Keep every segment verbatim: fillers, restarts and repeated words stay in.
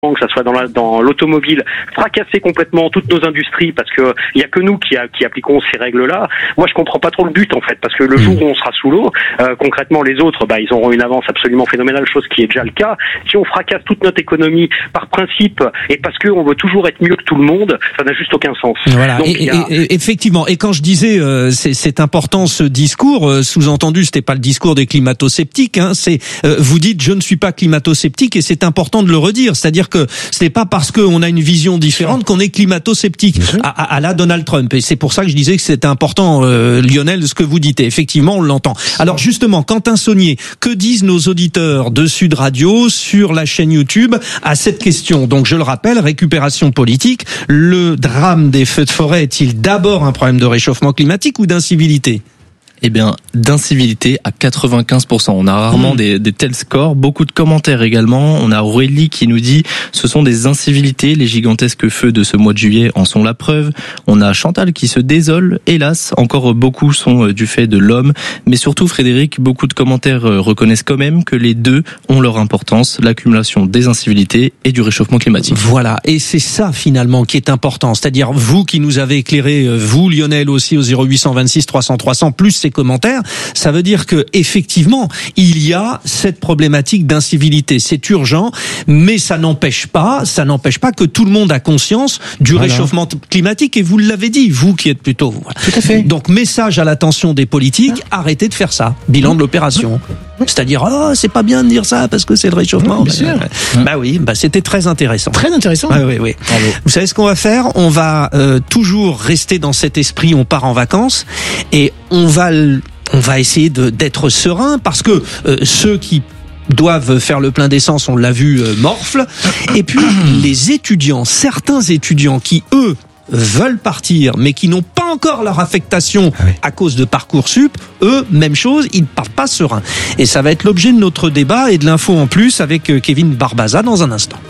que ça soit dans, la, dans l'automobile, fracasser complètement toutes nos industries parce que il y a que nous qui, a, qui appliquons ces règles-là. Moi, je comprends pas trop le but en fait, parce que le jour où on sera sous l'eau, euh, concrètement, les autres, bah, ils auront une avance absolument phénoménale, chose qui est déjà le cas. Si on fracasse toute notre économie par principe et parce que on veut toujours être mieux que tout le monde, ça n'a juste aucun sens. Voilà. Donc, et, a... et, et, effectivement. Et quand je disais, euh, c'est, c'est important ce discours, euh, sous-entendu, c'était pas le discours des climato-sceptiques. Hein, c'est euh, vous dites, je ne suis pas climato-sceptique, et c'est important de le redire. C'est-à-dire que ce n'est pas parce qu'on a une vision différente qu'on est climato-sceptique à, à, à la Donald Trump. Et c'est pour ça que je disais que c'était important, euh, Lionel, ce que vous dites. Et effectivement, on l'entend. Alors justement, Quentin Saunier, que disent nos auditeurs de Sud Radio sur la chaîne YouTube à cette question? Donc je le rappelle, récupération politique, le drame des feux de forêt est-il d'abord un problème de réchauffement climatique ou d'incivilité? Eh bien, d'incivilité à quatre-vingt-quinze pour cent. On a rarement mmh. des, des tels scores. Beaucoup de commentaires également. On a Aurélie qui nous dit « Ce sont des incivilités. Les gigantesques feux de ce mois de juillet en sont la preuve. » On a Chantal qui se désole. Hélas, encore beaucoup sont du fait de l'homme. Mais surtout, Frédéric, beaucoup de commentaires reconnaissent quand même que les deux ont leur importance. L'accumulation des incivilités et du réchauffement climatique. Voilà. Et c'est ça, finalement, qui est important. C'est-à-dire, vous qui nous avez éclairé, vous, Lionel, aussi, au zéro huit deux six trois cents trois cents, plus ces commentaires, ça veut dire que effectivement il y a cette problématique d'incivilité. C'est urgent, mais ça n'empêche pas, ça n'empêche pas que tout le monde a conscience du voilà. réchauffement climatique. Et vous l'avez dit, vous qui êtes plutôt voilà. Tout à fait. Donc message à l'attention des politiques, ah. arrêtez de faire ça. Bilan de l'opération. C'est-à-dire, oh, c'est pas bien de dire ça parce que c'est le réchauffement. Mmh, bien sûr. Bah, bah oui, bah c'était très intéressant. Très intéressant. Ah, oui, oui. Bravo. Vous savez ce qu'on va faire? On va euh, toujours rester dans cet esprit. On part en vacances et on va, on va essayer de, d'être serein parce que euh, ceux qui doivent faire le plein d'essence, on l'a vu, euh, morflent. Et puis les étudiants, certains étudiants qui eux veulent partir, mais qui n'ont pas encore leur affectation ah oui. à cause de Parcoursup, eux, même chose, ils ne partent pas serein. Et ça va être l'objet de notre débat et de l'info en plus avec Kevin Barbaza dans un instant.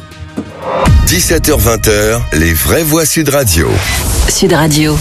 dix-sept heures vingt, les vraies voix Sud Radio. Sud Radio.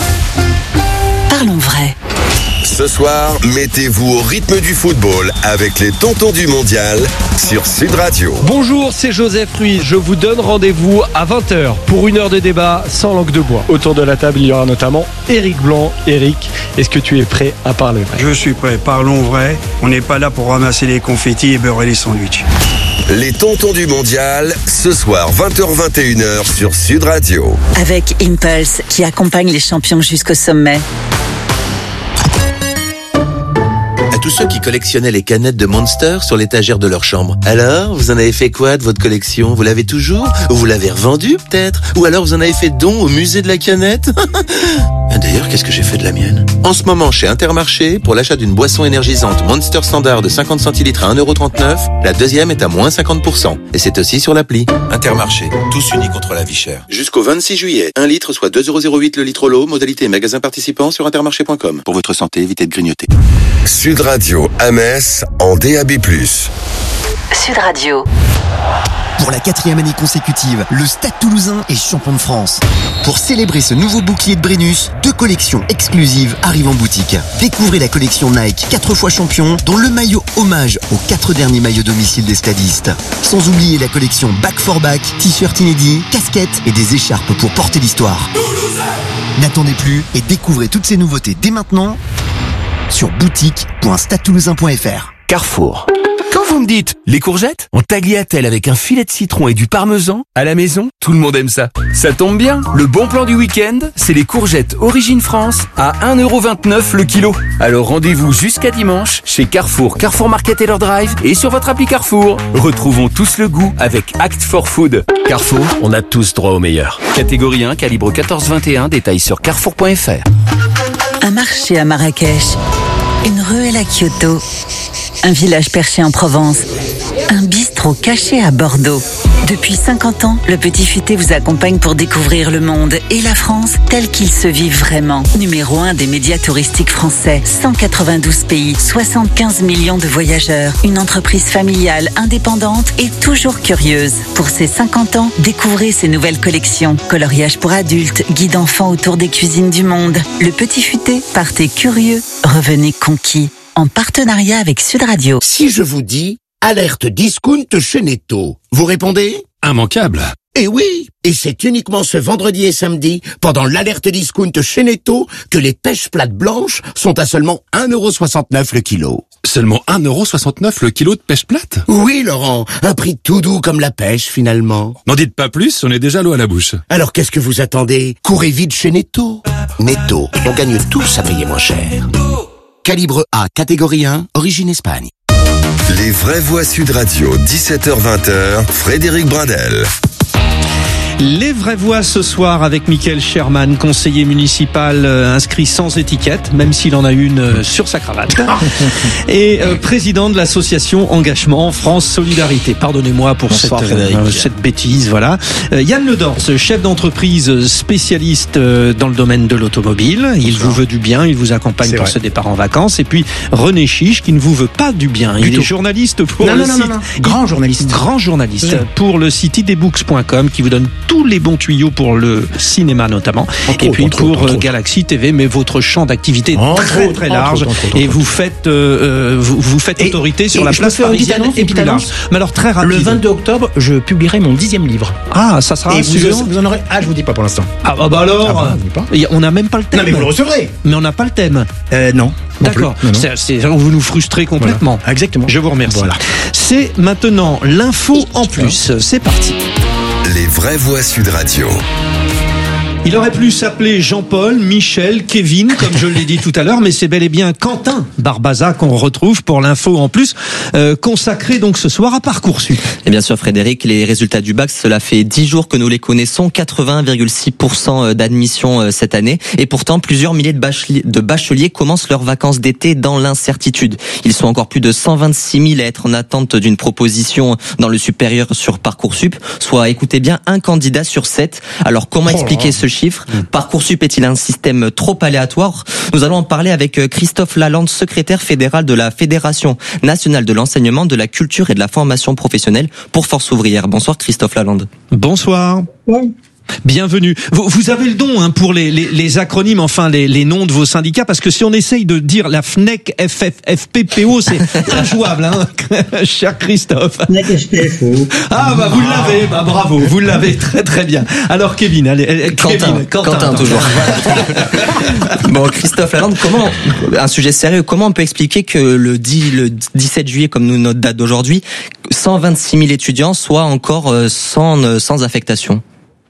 Parlons vrai. Ce soir, mettez-vous au rythme du football avec les tontons du mondial sur Sud Radio. Bonjour, c'est Joseph Ruiz. Je vous donne rendez-vous à vingt heures pour une heure de débat sans langue de bois. Autour de la table, il y aura notamment Éric Blanc. Éric, est-ce que tu es prêt à parler vrai? Je suis prêt. Parlons vrai. On n'est pas là pour ramasser les confettis et beurrer les sandwichs. Les tontons du mondial, ce soir vingt heures vingt et une heures sur Sud Radio. Avec Impulse qui accompagne les champions jusqu'au sommet. Tous ceux qui collectionnaient les canettes de Monster sur l'étagère de leur chambre. Alors, vous en avez fait quoi de votre collection? Vous l'avez toujours? Ou vous l'avez revendue peut-être? Ou alors vous en avez fait don au musée de la canette? D'ailleurs, qu'est-ce que j'ai fait de la mienne? En ce moment, chez Intermarché, pour l'achat d'une boisson énergisante Monster Standard de cinquante centilitres à un euro trente-neuf, la deuxième est à moins cinquante pour cent. Et c'est aussi sur l'appli. Intermarché, tous unis contre la vie chère. Jusqu'au vingt-six juillet, un litre soit deux euros zéro huit le litre au lot, modalité magasin participant sur intermarché point com. Pour votre santé, évitez de grignoter. Sud Radio à Metz en D A B plus. Sud Radio. Pour la quatrième année consécutive, le Stade Toulousain est champion de France. Pour célébrer ce nouveau bouclier de Brennus, deux collections exclusives arrivent en boutique. Découvrez la collection Nike quatre fois champion, dont le maillot hommage aux quatre derniers maillots domicile des stadistes. Sans oublier la collection Back for Back, t-shirts inédits, casquettes et des écharpes pour porter l'histoire. Toulousain. N'attendez plus et découvrez toutes ces nouveautés dès maintenant sur boutique point stade toulousain point f r. Carrefour. Quand vous me dites les courgettes en tagliatelle avec un filet de citron et du parmesan à la maison, tout le monde aime ça. Ça tombe bien, le bon plan du week-end, c'est les courgettes Origine France à un euro vingt-neuf le kilo. Alors rendez-vous jusqu'à dimanche chez Carrefour, Carrefour Market et leur drive et sur votre appli Carrefour. Retrouvons tous le goût avec Act for Food. Carrefour, on a tous droit au meilleur. Catégorie un, calibre quatorze vingt et un, détails sur carrefour point f r. Un marché à Marrakech, une ruelle à Kyoto, un village perché en Provence, un bistrot caché à Bordeaux. Depuis cinquante ans, le Petit Futé vous accompagne pour découvrir le monde et la France tel qu'il se vit vraiment. Numéro un des médias touristiques français, cent quatre-vingt-douze pays, soixante-quinze millions de voyageurs, une entreprise familiale, indépendante et toujours curieuse. Pour ses cinquante ans, découvrez ses nouvelles collections. Coloriage pour adultes, guide enfants autour des cuisines du monde. Le Petit Futé, partez curieux, revenez conquis. En partenariat avec Sud Radio. Si je vous dis alerte discount chez Netto, vous répondez? Immanquable. Eh oui, et c'est uniquement ce vendredi et samedi, pendant l'alerte discount chez Netto, que les pêches plates blanches sont à seulement un euro soixante-neuf le kilo. Seulement un euro soixante-neuf le kilo de pêche plate? Oui, Laurent, un prix tout doux comme la pêche, finalement. N'en dites pas plus, on est déjà l'eau à la bouche. Alors qu'est-ce que vous attendez? Courez vite chez Netto. Netto, on gagne tous à payer moins cher. Calibre A, catégorie un, origine Espagne. Les vraies voix Sud Radio, dix-sept heures vingt, Frédéric Brindel. Les vraies voix ce soir avec Michael Sherman, conseiller municipal euh, inscrit sans étiquette, même s'il en a une euh, sur sa cravate, et euh, président de l'association Engagement France Solidarité. Pardonnez-moi pour cette, euh, cette bêtise, voilà. Euh, Yann Ledors, chef d'entreprise spécialiste euh, dans le domaine de l'automobile. Il Bonsoir. Vous veut du bien, il vous accompagne C'est pour vrai. ce départ en vacances. Et puis René Chiche qui ne vous veut pas du bien. Du il tout. est journaliste pour non, le non, site. Non, non, non. Grand journaliste. Grand journaliste oui. pour le site idbooks point com qui vous donne tous les bons tuyaux pour le cinéma notamment, entre et autres, puis entre pour autres, Galaxy T V, mais votre champ d'activité est très autres, très large autres, autres, et vous faites euh, vous, vous faites et, autorité sur et la place parisienne et plus large. Mais alors très rapide. Le vingt-deux octobre, je publierai mon dixième livre. Ah, ça sera. Et vous, vous en aurez. Ah, je vous dis pas pour l'instant. Ah bah, bah alors. Ah, bah, on n'a même pas le thème. Non mais vous le recevrez. Mais on n'a pas le thème. Euh, non. D'accord. Non, non. C'est, c'est, vous nous frustrez complètement. Voilà. Exactement. Je vous remercie. Voilà. C'est maintenant l'info en plus. C'est parti. Les vraies voix Sud Radio. Il aurait pu s'appeler Jean-Paul, Michel, Kevin, comme je l'ai dit tout à l'heure, mais c'est bel et bien Quentin Barbaza qu'on retrouve pour l'info en plus, euh, consacré donc ce soir à Parcoursup. Et bien sûr, Frédéric, les résultats du bac, cela fait dix jours que nous les connaissons, quatre-vingts virgule six pour cent d'admission cette année, et pourtant plusieurs milliers de bacheliers, de bacheliers commencent leurs vacances d'été dans l'incertitude. Ils sont encore plus de cent vingt-six mille à être en attente d'une proposition dans le supérieur sur Parcoursup, soit, écoutez bien, un candidat sur sept. Alors comment expliquer oh ce chiffre? Parcoursup est-il un système trop aléatoire? Nous allons en parler avec Christophe Lalande, secrétaire fédéral de la Fédération nationale de l'enseignement, de la culture et de la formation professionnelle pour Force ouvrière. Bonsoir Christophe Lalande. Bonsoir. Oui. Bienvenue. Vous, vous avez le don hein, pour les, les, les acronymes, enfin les, les noms de vos syndicats, parce que si on essaye de dire la F N E C, F F F P P O, c'est injouable, hein, cher Christophe. F N E C, F P F O. Ah bah vous l'avez, bah bravo, vous l'avez très très bien. Alors Kevin, allez, Quentin, Kevin, Quentin, Quentin toujours. Bon, Christophe Lalande, comment, un sujet sérieux, comment on peut expliquer que le dix, le dix-sept juillet, comme nous notre date d'aujourd'hui, cent vingt-six mille étudiants soient encore sans sans affectation?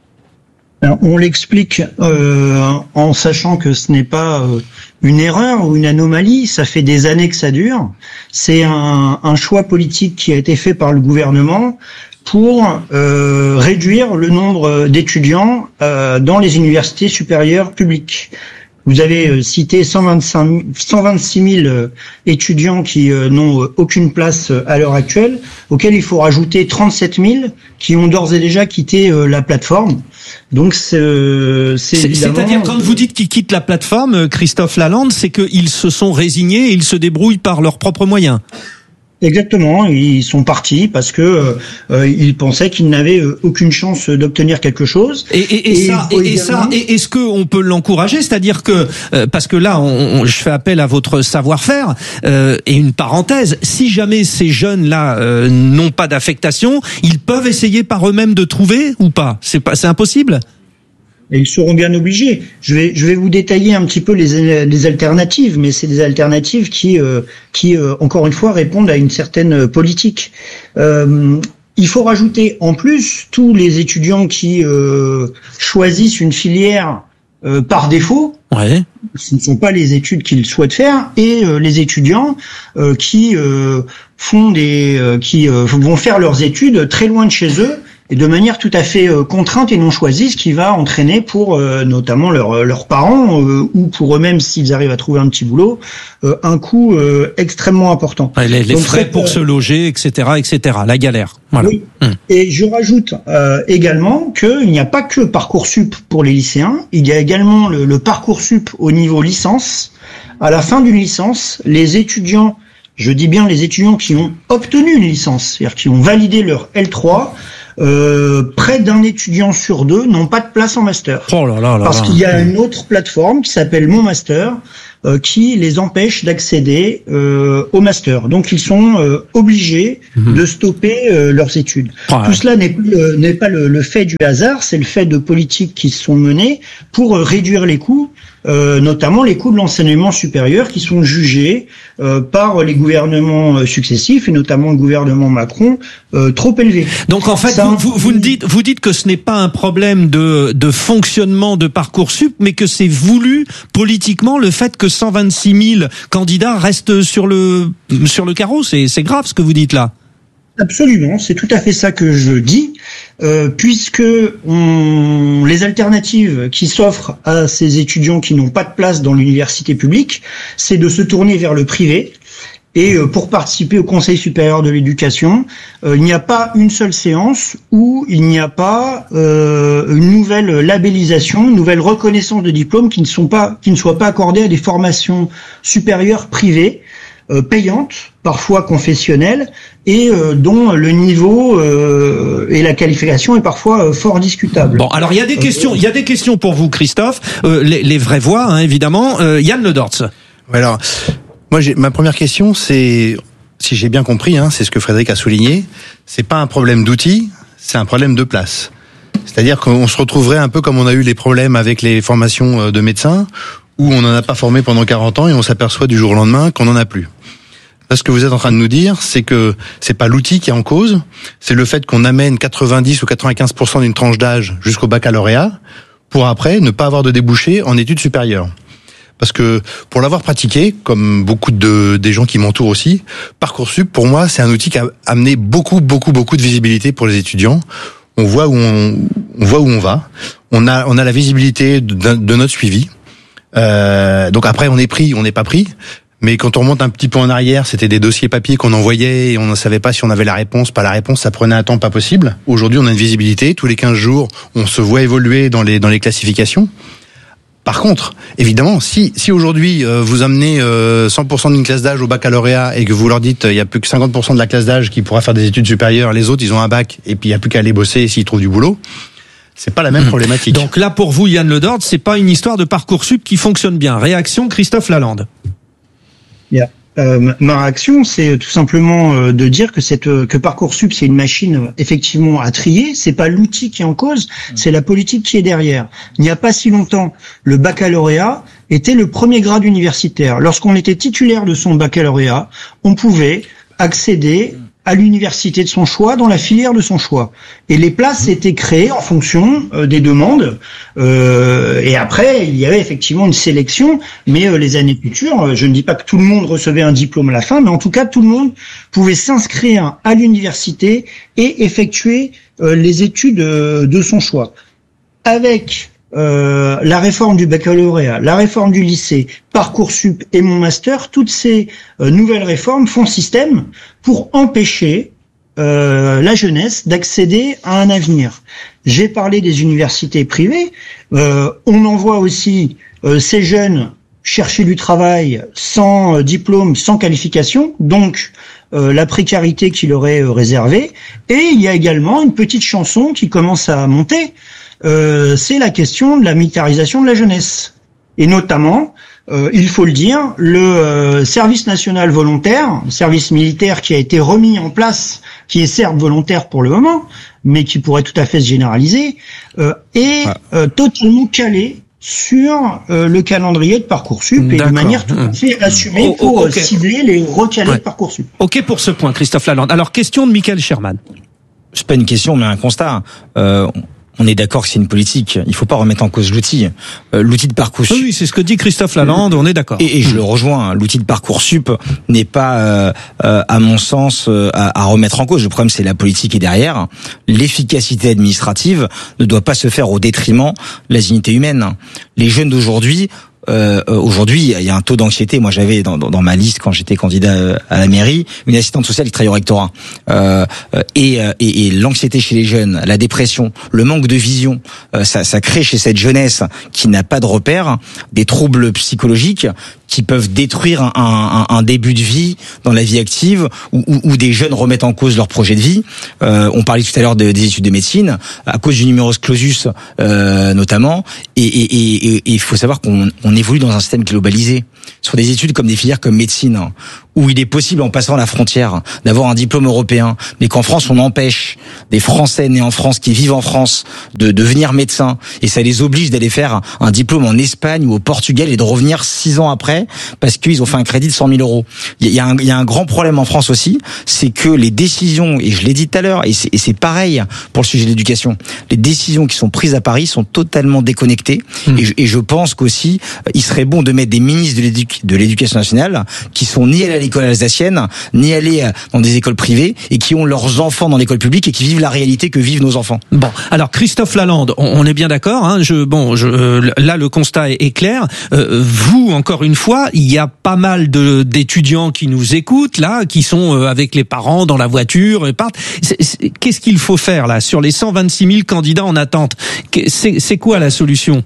Alors, on l'explique euh, en sachant que ce n'est pas euh, une erreur ou une anomalie, ça fait des années que ça dure. C'est un, un choix politique qui a été fait par le gouvernement pour euh, réduire le nombre d'étudiants euh, dans les universités supérieures publiques. Vous avez cité cent vingt-cinq, cent vingt-six mille étudiants qui n'ont aucune place à l'heure actuelle, auxquels il faut rajouter trente-sept mille qui ont d'ores et déjà quitté la plateforme. Donc c'est, c'est, c'est évidemment... C'est-à-dire quand vous dites qu'ils quittent la plateforme, Christophe Lalande, c'est qu'ils se sont résignés et ils se débrouillent par leurs propres moyens. Exactement, ils sont partis parce que euh, ils pensaient qu'ils n'avaient euh, aucune chance d'obtenir quelque chose. Et, et, et, et ça, et, également... et ça, et est-ce que on peut l'encourager, c'est-à-dire que euh, parce que là, on, on, je fais appel à votre savoir-faire euh, et une parenthèse. Si jamais ces jeunes-là euh, n'ont pas d'affectation, ils peuvent essayer par eux-mêmes de trouver ou pas? C'est pas, c'est impossible? Et ils seront bien obligés. Je vais, je vais vous détailler un petit peu les, les alternatives, mais c'est des alternatives qui, euh, qui euh, encore une fois, répondent à une certaine politique. Euh, il faut rajouter en plus tous les étudiants qui euh, choisissent une filière euh, par défaut. Ouais. Ce ne sont pas les études qu'ils souhaitent faire, et euh, les étudiants euh, qui euh, font des, euh, qui euh, vont faire leurs études très loin de chez eux, et de manière tout à fait euh, contrainte et non choisie, ce qui va entraîner pour euh, notamment leurs leurs parents euh, ou pour eux-mêmes s'ils arrivent à trouver un petit boulot, euh, un coût euh, extrêmement important. Ouais, les, les Donc, frais pour euh, se loger, et cetera, et cetera. La galère. Voilà. Oui. Hum. Et je rajoute euh, également qu'il n'y a pas que Parcoursup pour les lycéens, il y a également le, le Parcoursup au niveau licence. À la fin d'une licence, les étudiants, je dis bien les étudiants qui ont obtenu une licence, c'est-à-dire qui ont validé leur L trois, Euh, près d'un étudiant sur deux n'ont pas de place en master. Oh là là là Parce là. qu'il y a une autre plateforme qui s'appelle Mon Master, euh, qui les empêchent d'accéder euh, au master. Donc ils sont euh, obligés mmh. de stopper euh, leurs études. Ah, Tout ouais. cela n'est, euh, n'est pas le, le fait du hasard, c'est le fait de politiques qui sont menées pour euh, réduire les coûts, euh, notamment les coûts de l'enseignement supérieur qui sont jugés euh, par les gouvernements euh, successifs et notamment le gouvernement Macron euh, trop élevés. Donc en fait, Ça, vous, vous, vous, dites, vous dites que ce n'est pas un problème de, de fonctionnement de Parcoursup, mais que c'est voulu politiquement le fait que cent vingt-six mille candidats restent sur le, sur le carreau. C'est, c'est grave ce que vous dites là. Absolument, c'est tout à fait ça que je dis, euh, puisque on, les alternatives qui s'offrent à ces étudiants qui n'ont pas de place dans l'université publique, c'est de se tourner vers le privé. Et euh, pour participer au Conseil supérieur de l'éducation, euh, il n'y a pas une seule séance où il n'y a pas euh, une nouvelle labellisation, une nouvelle reconnaissance de diplômes qui ne sont pas, qui ne soient pas accordées à des formations supérieures privées. Euh, payantes, parfois confessionnelles, et euh, dont le niveau euh, et la qualification est parfois euh, fort discutable. Bon, alors il y a des questions, il y a des questions pour vous, Christophe, euh, les, les vraies voix, hein, évidemment. Euh, Yann Le Dortz. Alors, moi, j'ai, ma première question, c'est, si j'ai bien compris, hein, c'est ce que Frédéric a souligné, c'est pas un problème d'outils, c'est un problème de place. C'est-à-dire qu'on se retrouverait un peu comme on a eu les problèmes avec les formations de médecins, où on n'en a pas formé pendant quarante ans et on s'aperçoit du jour au lendemain qu'on n'en a plus. Là, ce que vous êtes en train de nous dire, c'est que c'est pas l'outil qui est en cause, c'est le fait qu'on amène quatre-vingt-dix ou quatre-vingt-quinze pour cent d'une tranche d'âge jusqu'au baccalauréat, pour après ne pas avoir de débouchés en études supérieures. Parce que pour l'avoir pratiqué, comme beaucoup de des gens qui m'entourent aussi, Parcoursup, pour moi, c'est un outil qui a amené beaucoup, beaucoup, beaucoup de visibilité pour les étudiants. On voit où on, on voit où on va. On a, on a la visibilité de, de notre suivi. Euh, donc après, on est pris, on n'est pas pris. Mais quand on remonte un petit peu en arrière, c'était des dossiers papier qu'on envoyait et on ne savait pas si on avait la réponse, pas la réponse, ça prenait un temps pas possible. Aujourd'hui, on a une visibilité. Tous les quinze jours, on se voit évoluer dans les dans les classifications. Par contre, évidemment, si si aujourd'hui euh, vous amenez euh, cent pour cent d'une classe d'âge au baccalauréat et que vous leur dites il y a plus que cinquante pour cent de la classe d'âge qui pourra faire des études supérieures, les autres ils ont un bac et puis il y a plus qu'à aller bosser s'ils trouvent du boulot. C'est pas la même problématique. Donc là, pour vous, Yann Le Dortz, c'est pas une histoire de Parcoursup qui fonctionne bien. Réaction, Christophe Lalande. Yeah. Euh, ma réaction, c'est tout simplement euh, de dire que cette euh, que Parcoursup, c'est une machine euh, effectivement à trier. C'est pas l'outil qui est en cause, c'est la politique qui est derrière. Il n'y a pas si longtemps, le baccalauréat était le premier grade universitaire. Lorsqu'on était titulaire de son baccalauréat, on pouvait accéder à l'université de son choix, dans la filière de son choix. Et les places étaient créées en fonction euh, des demandes. Euh, et après, il y avait effectivement une sélection. Mais euh, les années futures, euh, je ne dis pas que tout le monde recevait un diplôme à la fin, mais en tout cas, tout le monde pouvait s'inscrire à l'université et effectuer euh, les études euh, de son choix. Avec Euh, la réforme du baccalauréat, la réforme du lycée, Parcoursup et mon master, toutes ces euh, nouvelles réformes font système pour empêcher euh, la jeunesse d'accéder à un avenir. J'ai parlé des universités privées, euh, on envoie aussi euh, ces jeunes chercher du travail sans euh, diplôme, sans qualification, donc euh, la précarité qui leur est euh, réservée. Et il y a également une petite chanson qui commence à monter. Euh, c'est la question de la militarisation de la jeunesse. Et notamment, euh, il faut le dire, le euh, service national volontaire, service militaire qui a été remis en place, qui est certes volontaire pour le moment, mais qui pourrait tout à fait se généraliser, euh, est euh, totalement calé sur euh, le calendrier de Parcoursup et de manière tout à fait assumée oh, pour okay. cibler les recalés ouais. de Parcoursup. Ok pour ce point, Christophe Lalande. Alors, question de Michael Sherman. C'est pas une question, mais un constat. Euh, On est d'accord que c'est une politique. Il faut pas remettre en cause l'outil. Euh, l'outil de Parcoursup. Oui, c'est ce que dit Christophe Lalande. On est d'accord. Et, et je le rejoins. L'outil de Parcoursup n'est pas, euh, euh, à mon sens, euh, à, à remettre en cause. Le problème, c'est la politique qui est derrière. L'efficacité administrative ne doit pas se faire au détriment de la dignité humaine. Les jeunes d'aujourd'hui. Euh, aujourd'hui, il y a un taux d'anxiété. Moi, j'avais dans, dans, dans ma liste quand j'étais candidat à la mairie une assistante sociale qui travaille au rectorat. Euh, et, et, et l'anxiété chez les jeunes, la dépression, le manque de vision, euh, ça, ça crée chez cette jeunesse qui n'a pas de repères des troubles psychologiques qui peuvent détruire un, un, un début de vie dans la vie active, où, où, où des jeunes remettent en cause leur projet de vie. Euh, on parlait tout à l'heure de, des études de médecine, à cause du numerus clausus euh, notamment, et il et, et, et, faut savoir qu'on on évolue dans un système globalisé. Sur des études comme des filières comme médecine, où il est possible en passant la frontière d'avoir un diplôme européen, mais qu'en France on empêche des Français nés en France qui vivent en France de devenir médecins, et ça les oblige d'aller faire un diplôme en Espagne ou au Portugal et de revenir six ans après parce qu'ils ont fait un crédit de cent mille euros. Il y a un, il y a un grand problème en France aussi, c'est que les décisions, et je l'ai dit tout à l'heure, et c'est, et c'est pareil pour le sujet de l'éducation, les décisions qui sont prises à Paris sont totalement déconnectées, mmh. et, je, et je pense qu'aussi il serait bon de mettre des ministres de, l'édu- de l'éducation nationale qui sont ni allés à l'école alsacienne, ni aller dans des écoles privées, et qui ont leurs enfants dans l'école publique et qui vivent la réalité que vivent nos enfants. Bon, alors Christophe Lalande, on, on est bien d'accord. Hein, je, bon, je, euh, là le constat est, est clair. Euh, vous, encore une fois, il y a pas mal de d'étudiants qui nous écoutent là, qui sont euh, avec les parents dans la voiture et partent. C'est, c'est, qu'est-ce qu'il faut faire là sur les cent vingt-six mille candidats en attente? C'est, c'est quoi la solution?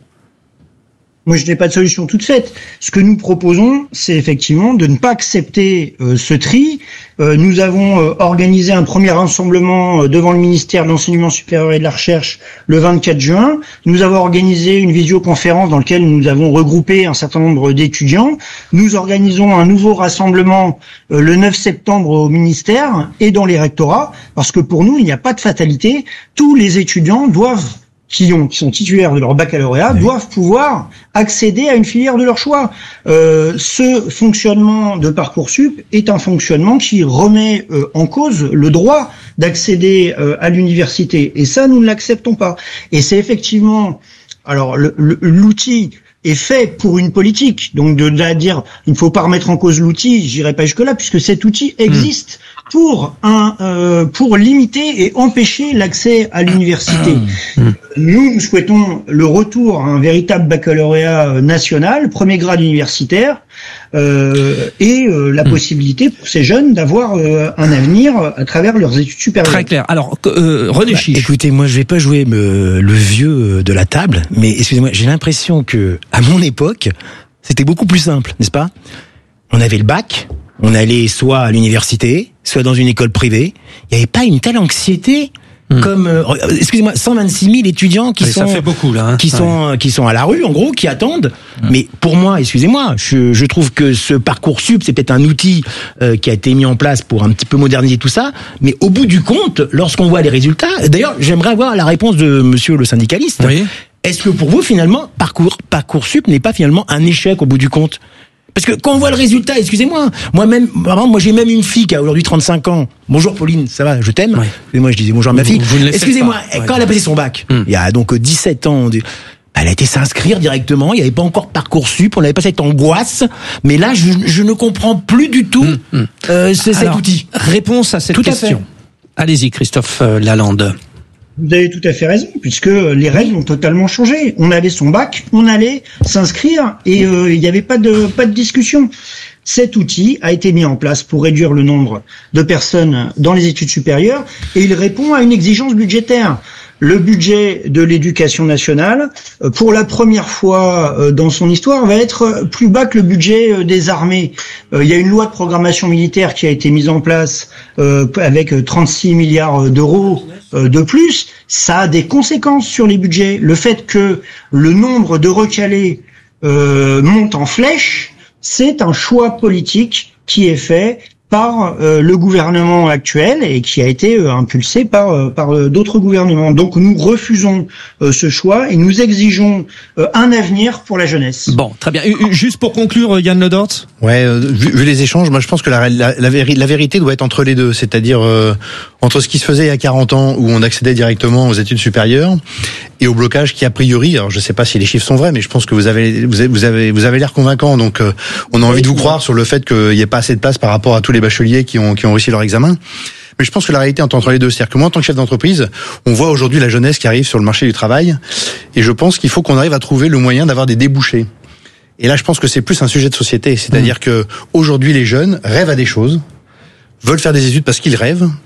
Moi, je n'ai pas de solution toute faite. Ce que nous proposons, c'est effectivement de ne pas accepter euh, ce tri. Euh, nous avons euh, organisé un premier rassemblement euh, devant le ministère de l'Enseignement supérieur et de la Recherche le vingt-quatre juin. Nous avons organisé une visioconférence dans laquelle nous avons regroupé un certain nombre d'étudiants. Nous organisons un nouveau rassemblement euh, le neuf septembre au ministère et dans les rectorats, parce que pour nous, il n'y a pas de fatalité. Tous les étudiants doivent qui ont qui sont titulaires de leur baccalauréat oui. doivent pouvoir accéder à une filière de leur choix. Euh, ce fonctionnement de Parcoursup est un fonctionnement qui remet euh, en cause le droit d'accéder euh, à l'université, et ça nous ne l'acceptons pas. Et c'est effectivement, alors le, le, l'outil est fait pour une politique, donc de, de dire il ne faut pas remettre en cause l'outil, j'irai pas jusque là, puisque cet outil existe mmh. pour un euh, pour limiter et empêcher l'accès à l'université. Mmh. Nous, nous souhaitons le retour à un véritable baccalauréat national, premier grade universitaire, euh, et euh, la mmh. possibilité pour ces jeunes d'avoir euh, un avenir à travers leurs études supérieures. Très clair. Alors, euh, René bah, Chiche. Écoutez, moi je vais pas jouer me, le vieux de la table, mais excusez-moi, j'ai l'impression que à mon époque, c'était beaucoup plus simple, n'est-ce pas? On avait le bac, on allait soit à l'université, soit dans une école privée. Il n'y avait pas une telle anxiété mmh. comme, euh, excusez-moi, cent vingt-six mille étudiants qui oui, sont, ça fait beaucoup, là, hein. qui sont, ouais. qui sont à la rue, en gros, qui attendent. Mmh. Mais pour moi, excusez-moi, je, je trouve que ce Parcoursup, c'est peut-être un outil euh, qui a été mis en place pour un petit peu moderniser tout ça. Mais au bout du compte, lorsqu'on voit les résultats, d'ailleurs, j'aimerais avoir la réponse de monsieur le syndicaliste. Oui. Est-ce que pour vous, finalement, Parcours, Parcoursup n'est pas finalement un échec au bout du compte? Parce que quand on voit le résultat, excusez-moi, moi-même, moi j'ai même une fille qui a aujourd'hui trente-cinq ans. Bonjour Pauline, ça va, je t'aime. Ouais. Et moi je disais bonjour à ma fille. Vous, vous excusez-moi, ouais, quand elle a passé son bac, hum. il y a donc dix-sept ans, elle a été s'inscrire directement, il n'y avait pas encore Parcoursup, on n'avait pas cette angoisse, mais là je, je ne comprends plus du tout hum, hum. Euh, c'est cet outil. Réponse à cette tout question. À Allez-y Christophe Lalande. Vous avez tout à fait raison, puisque les règles ont totalement changé. On avait son bac, on allait s'inscrire et euh, il n'y avait pas de pas de discussion. Cet outil a été mis en place pour réduire le nombre de personnes dans les études supérieures et il répond à une exigence budgétaire. Le budget de l'éducation nationale, pour la première fois dans son histoire, va être plus bas que le budget des armées. Il y a une loi de programmation militaire qui a été mise en place avec trente-six milliards d'euros de plus. Ça a des conséquences sur les budgets. Le fait que le nombre de recalés monte en flèche, c'est un choix politique qui est fait par euh, le gouvernement actuel et qui a été euh, impulsé par euh, par euh, d'autres gouvernements. Donc nous refusons euh, ce choix et nous exigeons euh, un avenir pour la jeunesse. Bon, très bien. Juste pour conclure, Yann Le Dort. Ouais, euh, vu, vu les échanges, moi je pense que la, la, la, véri- la vérité doit être entre les deux, c'est-à-dire euh, entre ce qui se faisait il y a quarante ans où on accédait directement aux études supérieures et au blocage qui a priori, alors je sais pas si les chiffres sont vrais, mais je pense que vous avez vous avez vous avez, vous avez l'air convaincant, donc euh, on a envie de vous croire sur le fait qu'il n'y ait pas assez de place par rapport à tous les bacheliers qui ont qui ont réussi leur examen. Mais je pense que la réalité est entre les deux. C'est-à-dire que moi, en tant que chef d'entreprise, on voit aujourd'hui la jeunesse qui arrive sur le marché du travail, et je pense qu'il faut qu'on arrive à trouver le moyen d'avoir des débouchés. Et là, je pense que c'est plus un sujet de société. C'est-à-dire mmh. que aujourd'hui, les jeunes rêvent à des choses, veulent faire des études parce qu'ils rêvent,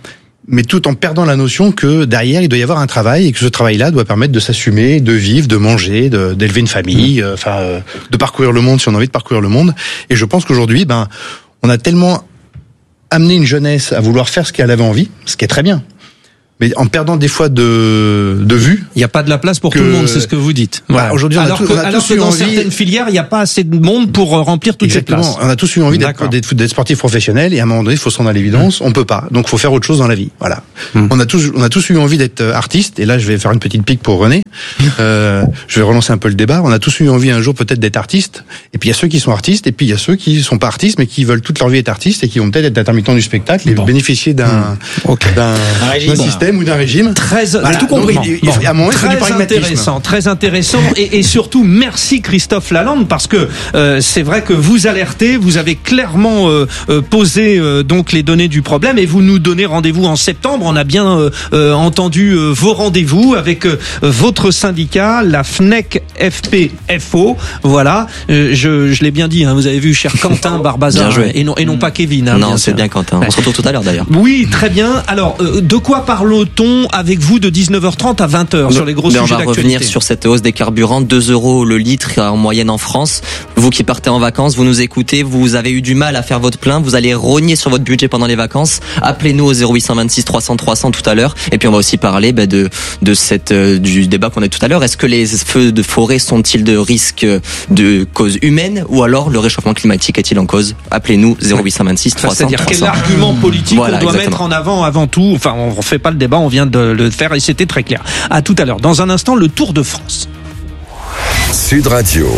mais tout en perdant la notion que derrière il doit y avoir un travail et que ce travail-là doit permettre de s'assumer, de vivre, de manger, de, d'élever une famille, euh, enfin, euh, de parcourir le monde si on a envie de parcourir le monde. Et je pense qu'aujourd'hui, ben, on a tellement amené une jeunesse à vouloir faire ce qu'elle avait envie, ce qui est très bien. Mais en perdant des fois de, de vue. Il n'y a pas de la place pour que... tout le monde, c'est ce que vous dites. Voilà. Bah, aujourd'hui, on alors a, tout, que, on a alors tous que eu dans envie... certaines filières, il n'y a pas assez de monde pour remplir toutes Exactement. ces places. On a tous eu envie d'être, d'être, d'être sportifs professionnels et à un moment donné, il faut se rendre à l'évidence, mmh. on peut pas. Donc, il faut faire autre chose dans la vie. Voilà. Mmh. On a tous, on a tous eu envie d'être artistes. Et là, je vais faire une petite pique pour René. euh, je vais relancer un peu le débat. On a tous eu envie un jour peut-être d'être artistes. Et puis, il y a ceux qui sont artistes et puis il y a ceux qui sont pas artistes mais qui veulent toute leur vie être artistes et qui vont peut-être être intermittents du spectacle et bon. bénéficier d'un, mmh. okay. d'un, d'un système ou d'un régime. Très, voilà. tout compris. Donc, il, il, il, à un moment, très il faut du intéressant, très intéressant, et, et surtout merci Christophe Lalande parce que euh, c'est vrai que vous alertez, vous avez clairement euh, euh, posé euh, donc les données du problème et vous nous donnez rendez-vous en septembre. On a bien euh, euh, entendu euh, vos rendez-vous avec euh, votre syndicat, la F N E C F P F O. Voilà, euh, je, je l'ai bien dit. Hein, vous avez vu, cher Quentin Barbazan, et non et non pas Kevin. Hein, non, c'est bien Quentin. On se retrouve tout à l'heure d'ailleurs. Oui, très bien. Alors, euh, de quoi parle-t-on avec vous de dix-neuf heures trente à vingt heures sur les gros sujets d'actualité? On va revenir sur cette hausse des carburants, deux euros le litre en moyenne en France. Vous qui partez en vacances, vous nous écoutez, vous avez eu du mal à faire votre plein, vous allez rogner sur votre budget pendant les vacances. Appelez-nous au zéro huit cent vingt-six trois cents trois cents tout à l'heure. Et puis on va aussi parler bah, de de cette euh, du débat qu'on a eu tout à l'heure. Est-ce que les feux de forêt sont-ils de risque de cause humaine ou alors le réchauffement climatique est-il en cause? Appelez-nous zéro huit cent vingt-six trois cents trois cents. C'est-à-dire quel argument politique voilà, on doit exactement. mettre en avant avant tout. Enfin, on fait pas le débat, on vient de le faire et c'était très clair. À tout à l'heure. Dans un instant, le Tour de France. Sud Radio.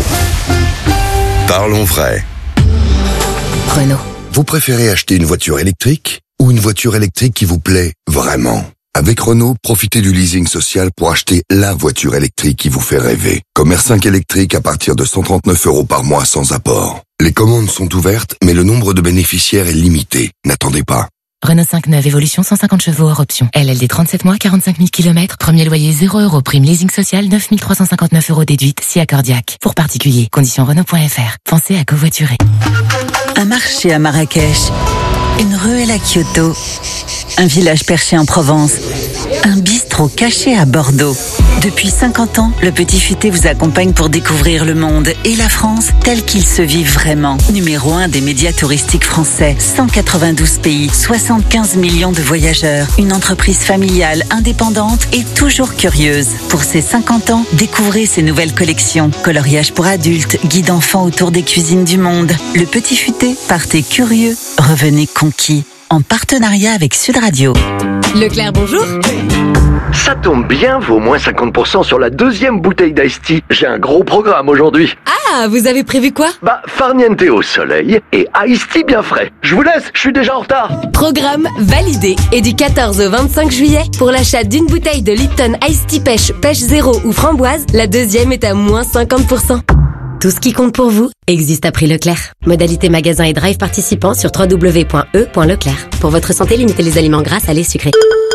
Parlons vrai. Renault. Vous préférez acheter une voiture électrique ou une voiture électrique qui vous plaît vraiment? Avec Renault, profitez du leasing social pour acheter la voiture électrique qui vous fait rêver. Comme R cinq électrique à partir de cent trente-neuf euros par mois sans apport. Les commandes sont ouvertes, mais le nombre de bénéficiaires est limité. N'attendez pas. Renault cinq neuf Évolution cent cinquante chevaux hors option. L L D trente-sept mois, quarante-cinq mille kilomètres. Premier loyer zéro euros. Prime leasing social neuf mille trois cent cinquante-neuf euros déduite si accordiaque. Pour particuliers. Conditions Renault point F R. Pensez à covoiturer. Un marché à Marrakech. Une ruelle à Kyoto. Un village perché en Provence. Un bistrot caché à Bordeaux. Depuis cinquante ans, le Petit Futé vous accompagne pour découvrir le monde et la France tel qu'il se vit vraiment. Numéro un des médias touristiques français. cent quatre-vingt-douze pays, soixante-quinze millions de voyageurs. Une entreprise familiale, indépendante et toujours curieuse. Pour ses cinquante ans, découvrez ses nouvelles collections. Coloriage pour adultes, guide enfants autour des cuisines du monde. Le Petit Futé, partez curieux, revenez conquis. En partenariat avec Sud Radio. Leclerc, bonjour. Ça tombe bien, vaut moins cinquante pour cent sur la deuxième bouteille d'Ice Tea. J'ai un gros programme aujourd'hui. Ah, vous avez prévu quoi? Bah, farniente au soleil et Ice Tea bien frais. Je vous laisse, je suis déjà en retard. Programme validé. Et du quatorze au vingt-cinq juillet, pour l'achat d'une bouteille de Lipton Ice Tea Pêche, Pêche Zéro ou Framboise, la deuxième est à moins cinquante pour cent. Tout ce qui compte pour vous existe à prix Leclerc. Modalité magasin et drive participants sur w w w point e point leclerc. Pour votre santé, limitez les aliments gras, salés, sucrés.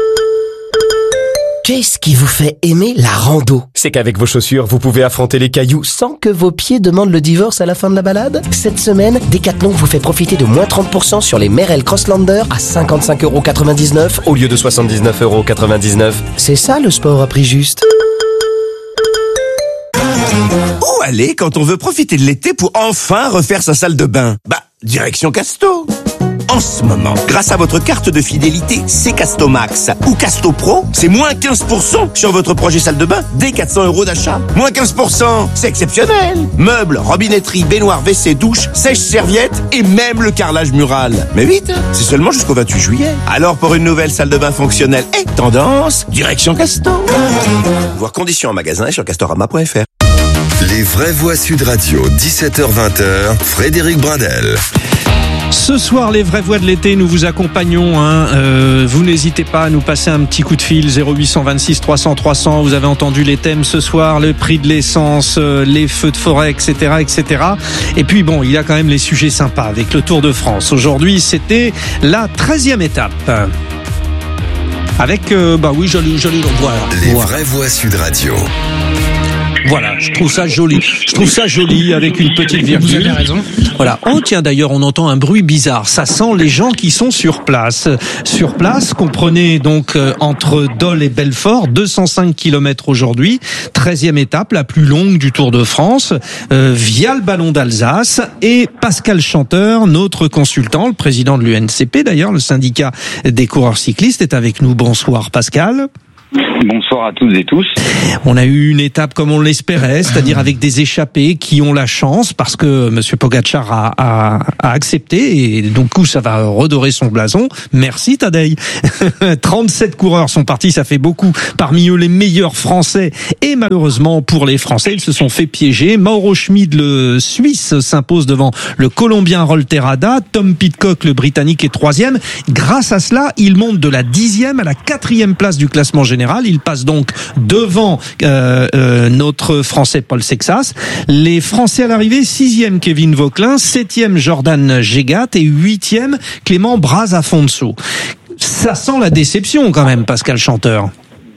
Qu'est-ce qui vous fait aimer la rando? C'est qu'avec vos chaussures, vous pouvez affronter les cailloux sans que vos pieds demandent le divorce à la fin de la balade. Cette semaine, Decathlon vous fait profiter de moins trente pour cent sur les Merrell Crosslander à cinquante-cinq euros quatre-vingt-dix-neuf au lieu de soixante-dix-neuf euros quatre-vingt-dix-neuf. C'est ça le sport à prix juste. Où aller quand on veut profiter de l'été pour enfin refaire sa salle de bain? Bah, direction Casto. En ce moment, grâce à votre carte de fidélité C Casto Max ou Casto Pro, c'est moins quinze pour cent sur votre projet salle de bain dès quatre cents euros d'achat. Moins quinze pour cent, c'est exceptionnel. Meubles, robinetterie, baignoire, W C, douche, sèche-serviette et même le carrelage mural. Mais vite, c'est seulement jusqu'au vingt-huit juillet. Alors pour une nouvelle salle de bain fonctionnelle et tendance, direction Casto. Voir conditions en magasin et sur castorama point F R. Les vraies voix Sud Radio, dix-sept heures vingt, Frédéric Brindel. Ce soir, les vraies voix de l'été, nous vous accompagnons. Hein. Euh, vous n'hésitez pas à nous passer un petit coup de fil, zéro huit cent vingt-six trois cents trois cents. Vous avez entendu les thèmes ce soir, le prix de l'essence, euh, les feux de forêt, et cetera, et cetera. Et puis bon, il y a quand même les sujets sympas avec le Tour de France. Aujourd'hui, c'était la treizième étape. Avec, euh, bah oui, joli, joli, voilà. Les vraies voix Sud Radio. Voilà, je trouve ça joli. Je trouve ça joli avec une petite virgule. Vous avez raison. Voilà. Oh tiens, d'ailleurs, on entend un bruit bizarre. Ça sent les gens qui sont sur place. Sur place, comprenez donc euh, entre Dole et Belfort, deux cent cinq kilomètres aujourd'hui, treizième étape, la plus longue du Tour de France, euh, via le Ballon d'Alsace. Et Pascal Chanteur, notre consultant, le président de l'U N C P d'ailleurs, le syndicat des coureurs cyclistes, est avec nous. Bonsoir Pascal. Bonsoir à toutes et tous. On a eu une étape comme on l'espérait, c'est-à-dire avec des échappés qui ont la chance parce que Monsieur Pogačar a, a, a accepté et donc coup ça va redorer son blason. Merci Tadej. trente-sept coureurs sont partis, ça fait beaucoup. Parmi eux les meilleurs Français et malheureusement pour les Français ils se sont fait piéger. Mauro Schmid le Suisse s'impose devant le Colombien Rolterada. Tom Pidcock le Britannique est troisième. Grâce à cela il monte de la dixième à la quatrième place du classement général. Il passe donc devant euh, euh, notre Français Paul Sexas. Les Français à l'arrivée, sixième Kevin Vauquelin, septième Jordan Gégat et huitième Clément Brazafonso. Ça sent la déception quand même, Pascal Chanteur.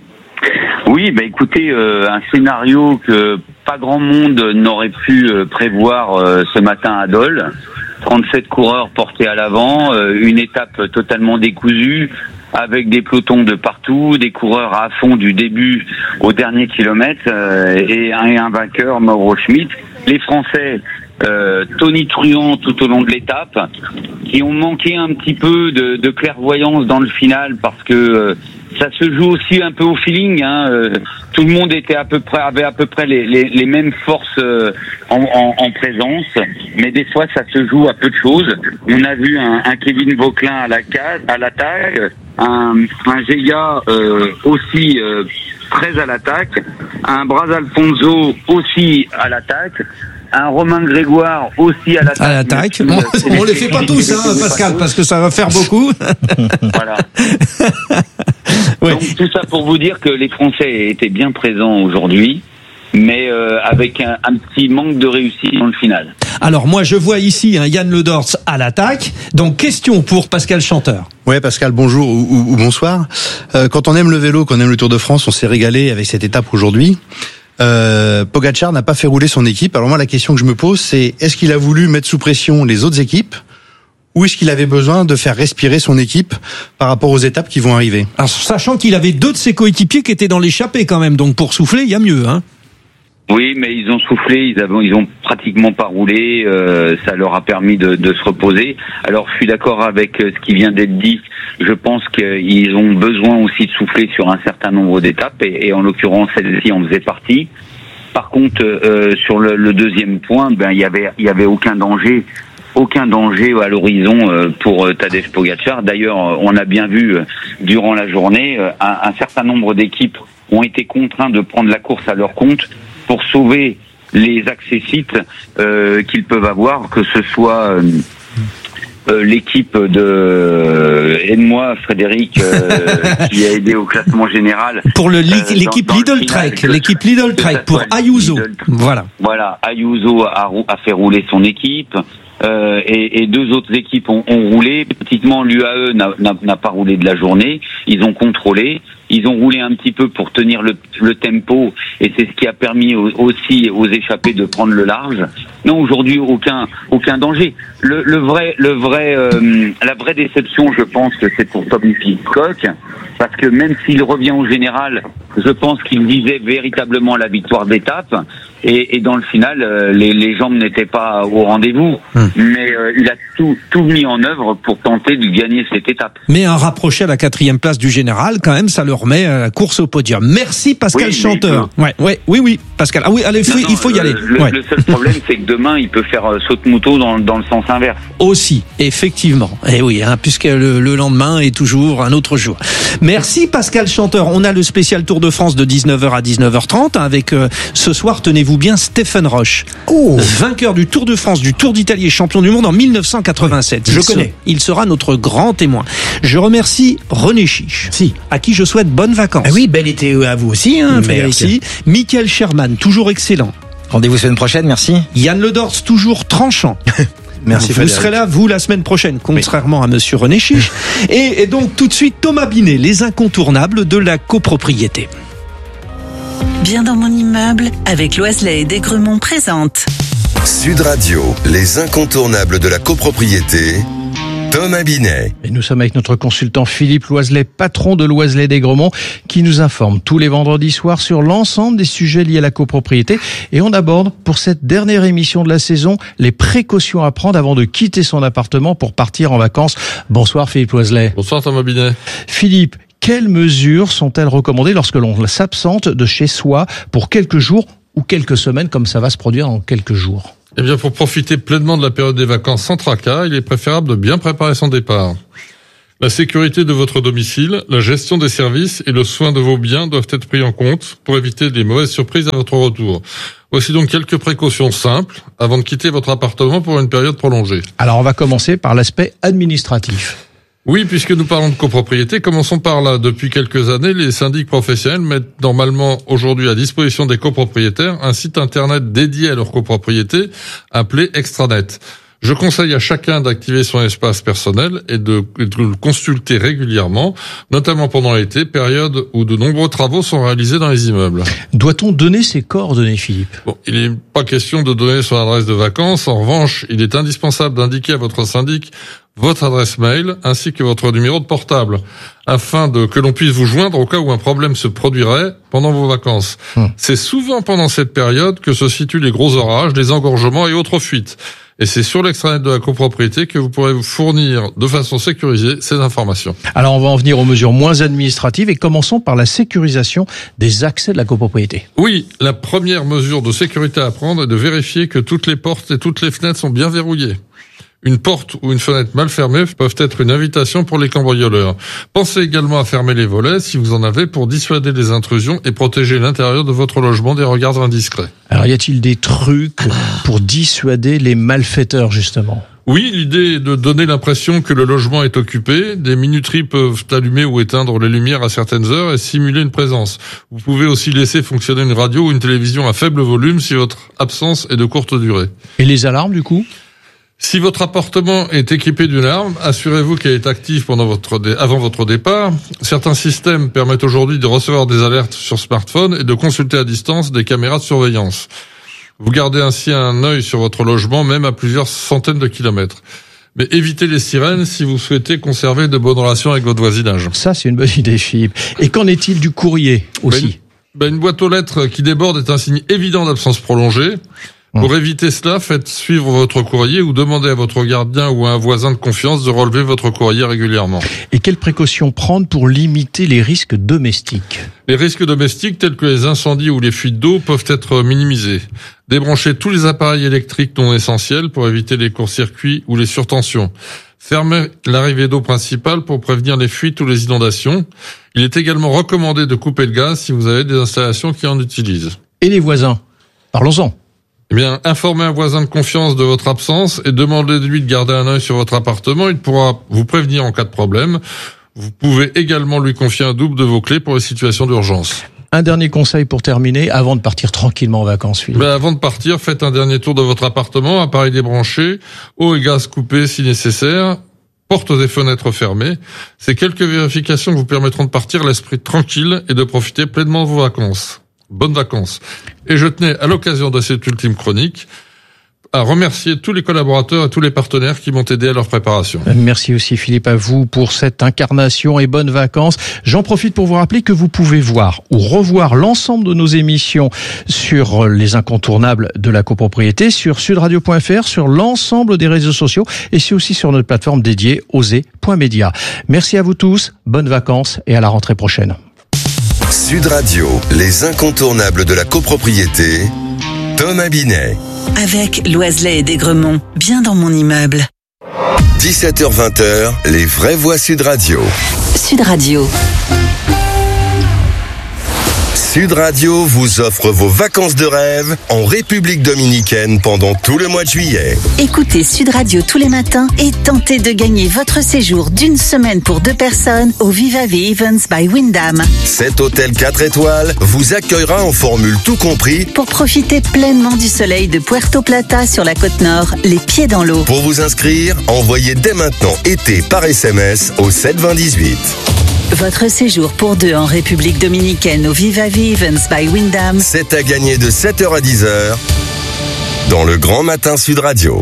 Oui, bah écoutez, euh, un scénario que pas grand monde n'aurait pu euh, prévoir euh, ce matin à Dole. trente-sept coureurs portés à l'avant, euh, une étape totalement décousue, avec des pelotons de partout, des coureurs à fond du début au dernier kilomètre euh, et, un, et un vainqueur, Mauro Schmid. Les Français euh, tonitruants tout au long de l'étape, qui ont manqué un petit peu de, de clairvoyance dans le final parce que euh, ça se joue aussi un peu au feeling. Hein, euh, tout le monde était à peu près avait à peu près les, les, les mêmes forces euh, en, en, en présence, mais des fois ça se joue à peu de choses. On a vu un, un Kevin Vauquelin à la case, à l'attaque, un, un Géga euh, aussi euh, très à l'attaque, un Brazafonso aussi à l'attaque. Un Romain Grégoire aussi à l'attaque. À l'attaque. Bon, on les fait pas tous, hein, Pascal, parce que ça va faire beaucoup. Voilà. Ouais. Donc tout ça pour vous dire que les Français étaient bien présents aujourd'hui, mais euh, avec un, un petit manque de réussite dans le final. Alors moi je vois ici un Yann Le Dors à l'attaque. Donc question pour Pascal Chanteur. Ouais, Pascal, bonjour ou, ou, ou bonsoir. Euh, quand on aime le vélo, qu'on aime le Tour de France, on s'est régalé avec cette étape aujourd'hui. Euh, Pogačar n'a pas fait rouler son équipe. Alors moi, la question que je me pose, c'est est-ce qu'il a voulu mettre sous pression les autres équipes ou est-ce qu'il avait besoin de faire respirer son équipe par rapport aux étapes qui vont arriver? Alors, sachant qu'il avait deux de ses coéquipiers qui étaient dans l'échappée quand même, donc pour souffler, il y a mieux, hein. Oui, mais ils ont soufflé, ils ont, ils ont pratiquement pas roulé, euh, ça leur a permis de, de se reposer. Alors je suis d'accord avec ce qui vient d'être dit, je pense qu'ils ont besoin aussi de souffler sur un certain nombre d'étapes, et, et en l'occurrence celle-ci en faisait partie. Par contre, euh, sur le, le deuxième point, ben il y avait, il y avait aucun danger. Aucun danger à l'horizon pour Tadej Pogačar. D'ailleurs, on a bien vu durant la journée, un, un certain nombre d'équipes ont été contraints de prendre la course à leur compte pour sauver les accessites euh, qu'ils peuvent avoir, que ce soit euh, euh, l'équipe de euh, aide-moi Frédéric euh, qui a aidé au classement général pour le li- euh, l'équipe Lidl Trek, l'équipe Lidl Trek pour Ayuso. Lidl, voilà. Voilà, Ayuso a, a fait rouler son équipe. Euh, et, et deux autres équipes ont, ont roulé. Petitement, l'U A E n'a, n'a, n'a pas roulé de la journée. Ils ont contrôlé. Ils ont roulé un petit peu pour tenir le, le tempo, et c'est ce qui a permis au, aussi aux échappés de prendre le large. Non, aujourd'hui aucun aucun danger. Le, le vrai le vrai euh, la vraie déception, je pense que c'est pour Tom Pidcock, parce que même s'il revient au général, je pense qu'il visait véritablement la victoire d'étape, et, et dans le final, euh, les, les jambes n'étaient pas au rendez-vous, hum. mais euh, il a tout tout mis en œuvre pour tenter de gagner cette étape. Mais un rapproché à la quatrième place du général, quand même, ça le remet à la course au podium. Merci Pascal oui, Chanteur. Ouais, ouais, oui, oui, Pascal. Ah oui, allez, non, non, il faut y euh, aller. Le, ouais. le seul problème, c'est que demain, il peut faire euh, saute-mouton dans, dans le sens inverse. Aussi, effectivement. Et oui, hein, puisque le, le lendemain est toujours un autre jour. Merci Pascal Chanteur. On a le spécial Tour de France de dix-neuf heures à dix-neuf heures trente avec euh, ce soir, tenez-vous bien, Stephen Roche, oh. vainqueur du Tour de France, du Tour d'Italie et champion du monde en mille neuf cent quatre-vingt-sept. Je connais. Il sera notre grand témoin. Je remercie René Chiche, si. à qui je souhaite bonnes vacances. Ah oui, bel été à vous aussi, hein, merci. Michael Sherman, toujours excellent. Rendez-vous semaine prochaine, merci. Yann Le Dors, toujours tranchant. Merci. Vous Frédéric. serez là, vous, la semaine prochaine, contrairement oui. à Monsieur René Chiche. et, et donc, tout de suite, Thomas Binet, les incontournables de la copropriété. Bien dans mon immeuble, avec Loiselet et Desgremont présente. Sud Radio, les incontournables de la copropriété. Thomas Binet. Et nous sommes avec notre consultant Philippe Loiselet, patron de Loiselet Desgremont, qui nous informe tous les vendredis soirs sur l'ensemble des sujets liés à la copropriété. Et on aborde, pour cette dernière émission de la saison, les précautions à prendre avant de quitter son appartement pour partir en vacances. Bonsoir Philippe Loiselet. Bonsoir Thomas Binet. Philippe, quelles mesures sont-elles recommandées lorsque l'on s'absente de chez soi pour quelques jours ou quelques semaines, comme ça va se produire en quelques jours? Eh bien, pour profiter pleinement de la période des vacances sans tracas, il est préférable de bien préparer son départ. La sécurité de votre domicile, la gestion des services et le soin de vos biens doivent être pris en compte pour éviter des mauvaises surprises à votre retour. Voici donc quelques précautions simples avant de quitter votre appartement pour une période prolongée. Alors, on va commencer par l'aspect administratif. Oui, puisque nous parlons de copropriété, commençons par là. Depuis quelques années, les syndics professionnels mettent normalement aujourd'hui à disposition des copropriétaires un site internet dédié à leur copropriété appelé Extranet. Je conseille à chacun d'activer son espace personnel et de, de le consulter régulièrement, notamment pendant l'été, période où de nombreux travaux sont réalisés dans les immeubles. Doit-on donner ses coordonnées, Philippe? Bon, il n'est pas question de donner son adresse de vacances. En revanche, il est indispensable d'indiquer à votre syndic votre adresse mail ainsi que votre numéro de portable afin de que l'on puisse vous joindre au cas où un problème se produirait pendant vos vacances. Hum. C'est souvent pendant cette période que se situent les gros orages, les engorgements et autres fuites. Et c'est sur l'extranet de la copropriété que vous pourrez vous fournir de façon sécurisée ces informations. Alors on va en venir aux mesures moins administratives et commençons par la sécurisation des accès de la copropriété. Oui, la première mesure de sécurité à prendre est de vérifier que toutes les portes et toutes les fenêtres sont bien verrouillées. Une porte ou une fenêtre mal fermée peuvent être une invitation pour les cambrioleurs. Pensez également à fermer les volets si vous en avez pour dissuader les intrusions et protéger l'intérieur de votre logement des regards indiscrets. Alors y a-t-il des trucs pour dissuader les malfaiteurs justement ? Oui, l'idée est de donner l'impression que le logement est occupé. Des minuteries peuvent allumer ou éteindre les lumières à certaines heures et simuler une présence. Vous pouvez aussi laisser fonctionner une radio ou une télévision à faible volume si votre absence est de courte durée. Et les alarmes du coup ? Si votre appartement est équipé d'une alarme, assurez-vous qu'elle est active pendant votre dé- avant votre départ. Certains systèmes permettent aujourd'hui de recevoir des alertes sur smartphone et de consulter à distance des caméras de surveillance. Vous gardez ainsi un œil sur votre logement, même à plusieurs centaines de kilomètres. Mais évitez les sirènes si vous souhaitez conserver de bonnes relations avec votre voisinage. Ça, c'est une bonne idée, Philippe. Et qu'en est-il du courrier aussi ? Ben, ben une boîte aux lettres qui déborde est un signe évident d'absence prolongée. Pour éviter cela, faites suivre votre courrier ou demandez à votre gardien ou à un voisin de confiance de relever votre courrier régulièrement. Et quelles précautions prendre pour limiter les risques domestiques ? Les risques domestiques tels que les incendies ou les fuites d'eau peuvent être minimisés. Débranchez tous les appareils électriques non essentiels pour éviter les court-circuits ou les surtensions. Fermez l'arrivée d'eau principale pour prévenir les fuites ou les inondations. Il est également recommandé de couper le gaz si vous avez des installations qui en utilisent. Et les voisins ? Parlons-en. Eh bien, informez un voisin de confiance de votre absence et demandez-lui de garder un œil sur votre appartement. Il pourra vous prévenir en cas de problème. Vous pouvez également lui confier un double de vos clés pour les situations d'urgence. Un dernier conseil pour terminer, avant de partir tranquillement en vacances, Philippe. Ben, avant de partir, faites un dernier tour de votre appartement, appareil débranché, eau et gaz coupés si nécessaire, portes et fenêtres fermées. Ces quelques vérifications vous permettront de partir l'esprit tranquille et de profiter pleinement de vos vacances. Bonnes vacances. Et je tenais, à l'occasion de cette ultime chronique, à remercier tous les collaborateurs et tous les partenaires qui m'ont aidé à leur préparation. Merci aussi Philippe à vous pour cette incarnation et bonnes vacances. J'en profite pour vous rappeler que vous pouvez voir ou revoir l'ensemble de nos émissions sur les incontournables de la copropriété sur sudradio point f r, sur l'ensemble des réseaux sociaux et c'est aussi sur notre plateforme dédiée osez point media. Merci à vous tous, bonnes vacances et à la rentrée prochaine. Sud Radio, les incontournables de la copropriété, Thomas Binet. Avec Loiselet et Desgremont, bien dans mon immeuble. dix-sept heures vingt, les vraies voix Sud Radio. Sud Radio. Sud Radio vous offre vos vacances de rêve en République Dominicaine pendant tout le mois de juillet. Écoutez Sud Radio tous les matins et tentez de gagner votre séjour d'une semaine pour deux personnes au Viva V Events by Wyndham. Cet hôtel quatre étoiles vous accueillera en formule tout compris pour profiter pleinement du soleil de Puerto Plata sur la côte nord, les pieds dans l'eau. Pour vous inscrire, envoyez dès maintenant été par S M S au sept vingt dix-huit. Votre séjour pour deux en République Dominicaine au Vivavi Events by Wyndham. C'est à gagner de sept heures à dix heures dans le Grand Matin Sud Radio.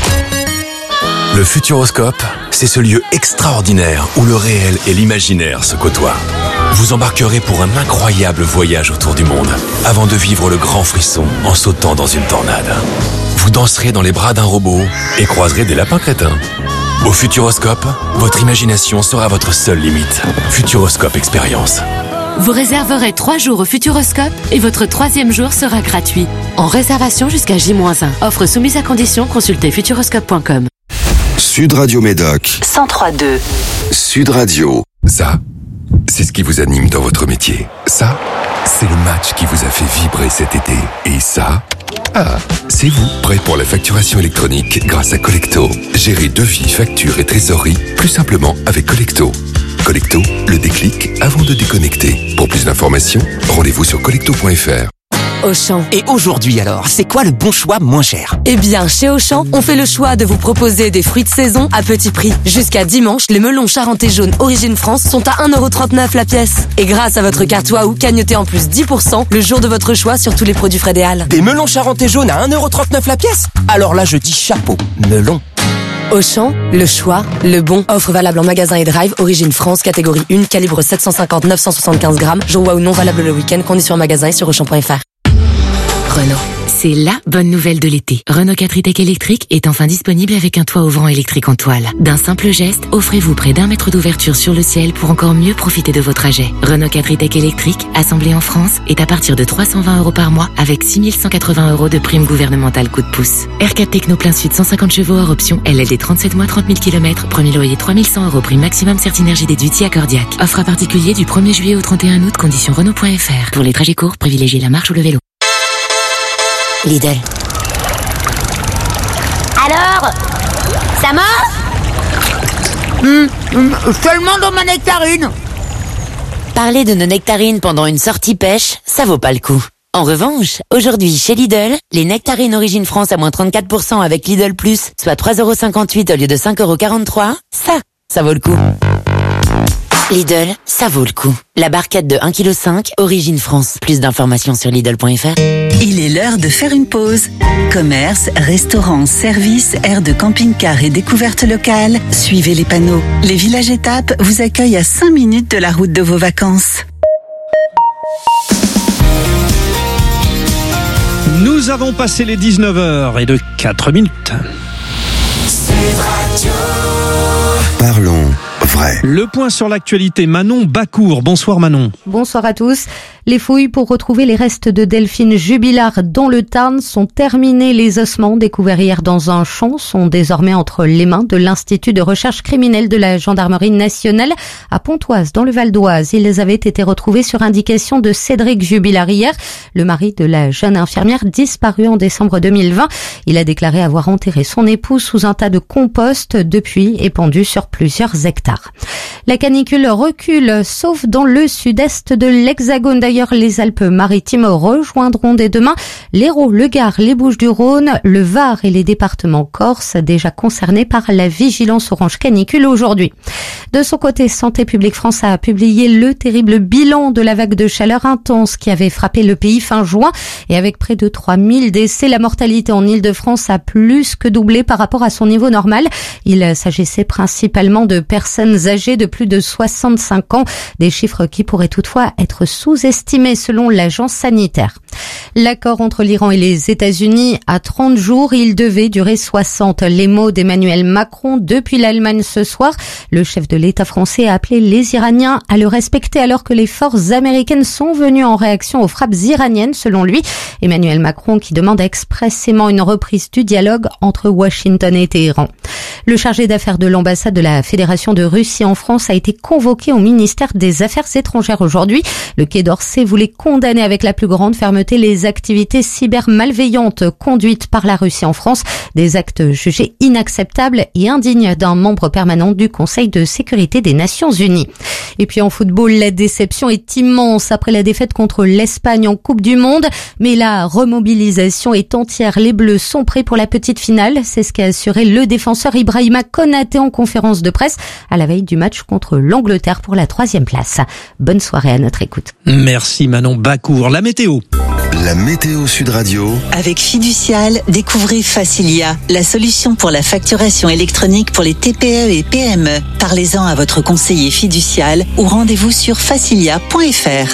Le Futuroscope, c'est ce lieu extraordinaire où le réel et l'imaginaire se côtoient. Vous embarquerez pour un incroyable voyage autour du monde, avant de vivre le grand frisson en sautant dans une tornade. Vous danserez dans les bras d'un robot et croiserez des lapins crétins. Au Futuroscope, votre imagination sera votre seule limite. Futuroscope Expérience. Vous réserverez trois jours au Futuroscope et votre troisième jour sera gratuit. En réservation jusqu'à J moins un. Offre soumise à condition, consultez futuroscope point com. Sud Radio Médoc. cent trois virgule deux. Sud Radio. Ça, c'est ce qui vous anime dans votre métier. Ça, c'est le match qui vous a fait vibrer cet été. Et ça, ah, c'est vous, prêt pour la facturation électronique grâce à Collecto. Gérez devis, factures et trésorerie plus simplement avec Collecto. Collecto, le déclic avant de déconnecter. Pour plus d'informations, rendez-vous sur collecto point f r. Auchan. Et aujourd'hui alors, c'est quoi le bon choix moins cher? Eh bien, chez Auchan, on fait le choix de vous proposer des fruits de saison à petit prix. Jusqu'à dimanche, les melons charentais jaunes Origine France sont à un euro trente-neuf la pièce. Et grâce à votre carte Waouh, cagnotez en plus dix pour cent le jour de votre choix sur tous les produits Frais des Halles. Des melons charentais jaunes à un euro trente-neuf la pièce? Alors là, je dis chapeau, melon. Auchan, le choix, le bon. Offre valable en magasin et drive, Origine France, catégorie un, calibre sept cent cinquante à neuf cent soixante-quinze grammes. Jour Waouh non valable le week-end, conditions en magasin et sur auchan point f r. Renault. C'est la bonne nouvelle de l'été. Renault quatre e-Tech électrique est enfin disponible avec un toit ouvrant électrique en toile. D'un simple geste, offrez-vous près d'un mètre d'ouverture sur le ciel pour encore mieux profiter de vos trajets. Renault quatre e-Tech électrique, assemblé en France, est à partir de trois cent vingt euros par mois avec six mille cent quatre-vingts euros de prime gouvernementale coup de pouce. R quatre Techno plein sud cent cinquante chevaux hors option, L L D trente-sept mois trente mille kilomètres, premier loyer trois mille cent euros, prime maximum Certinergie déduite si accordiaque. Offre à particulier du premier juillet au trente et un août, conditions Renault point f r. Pour les trajets courts, privilégiez la marche ou le vélo. Lidl. Alors, ça marche? Hum, hum, seulement dans ma nectarine. Parler de nos nectarines pendant une sortie pêche, ça vaut pas le coup. En revanche, aujourd'hui chez Lidl, les nectarines Origine France à moins trente-quatre pour cent avec Lidl Plus, soit trois euros cinquante-huit au lieu de cinq euros quarante-trois, ça, ça vaut le coup. Lidl, ça vaut le coup. La barquette de un virgule cinq kilos, Origine France. Plus d'informations sur Lidl point f r. Il est l'heure de faire une pause. Commerce, restaurants, services, aires de camping-car et découvertes locales. Suivez les panneaux. Les villages étapes vous accueillent à cinq minutes de la route de vos vacances. Nous avons passé les dix-neuf heures et de quatre minutes. Parlons vrai. Le point sur l'actualité, Manon Bacour. Bonsoir Manon. Bonsoir à tous. Les fouilles pour retrouver les restes de Delphine Jubilard dans le Tarn sont terminées. Les ossements découverts hier dans un champ sont désormais entre les mains de l'Institut de recherche criminelle de la Gendarmerie nationale à Pontoise, dans le Val d'Oise. Ils avaient été retrouvés sur indication de Cédric Jubilard hier, le mari de la jeune infirmière disparue en décembre deux mille vingt. Il a déclaré avoir enterré son épouse sous un tas de compost depuis épandu sur plusieurs hectares. La canicule recule, sauf dans le sud-est de l'Hexagone. D'ailleurs, les Alpes-Maritimes rejoindront dès demain l'Hérault, le Gard, les Bouches-du-Rhône, le Var et les départements corses déjà concernés par la vigilance orange canicule aujourd'hui. De son côté, Santé publique France a publié le terrible bilan de la vague de chaleur intense qui avait frappé le pays fin juin. Et avec près de trois mille décès, la mortalité en Île-de-France a plus que doublé par rapport à son niveau normal. Il s'agissait principalement de personnes âgées de plus de soixante-cinq ans, des chiffres qui pourraient toutefois être sous-estimés selon l'agence sanitaire. L'accord entre l'Iran et les États-Unis a trente jours, il devait durer soixante. Les mots d'Emmanuel Macron depuis l'Allemagne ce soir. Le chef de l'État français a appelé les Iraniens à le respecter alors que les forces américaines sont venues en réaction aux frappes iraniennes, selon lui. Emmanuel Macron qui demande expressément une reprise du dialogue entre Washington et Téhéran. Le chargé d'affaires de l'ambassade de la Fédération de Russie en France a été convoqué au ministère des Affaires étrangères aujourd'hui. Le Quai d'Orsay voulait condamner avec la plus grande fermeté les des activités cybermalveillantes conduites par la Russie en France, des actes jugés inacceptables et indignes d'un membre permanent du Conseil de sécurité des Nations Unies. Et puis en football, la déception est immense après la défaite contre l'Espagne en Coupe du Monde, mais la remobilisation est entière. Les Bleus sont prêts pour la petite finale, c'est ce qu'a assuré le défenseur Ibrahima Konaté en conférence de presse à la veille du match contre l'Angleterre pour la troisième place. Bonne soirée à notre écoute. Merci Manon Bacour. La météo. La météo Sud Radio. Avec Fiducial, découvrez Facilia, la solution pour la facturation électronique pour les T P E et P M E. Parlez-en à votre conseiller fiducial ou rendez-vous sur facilia point f r.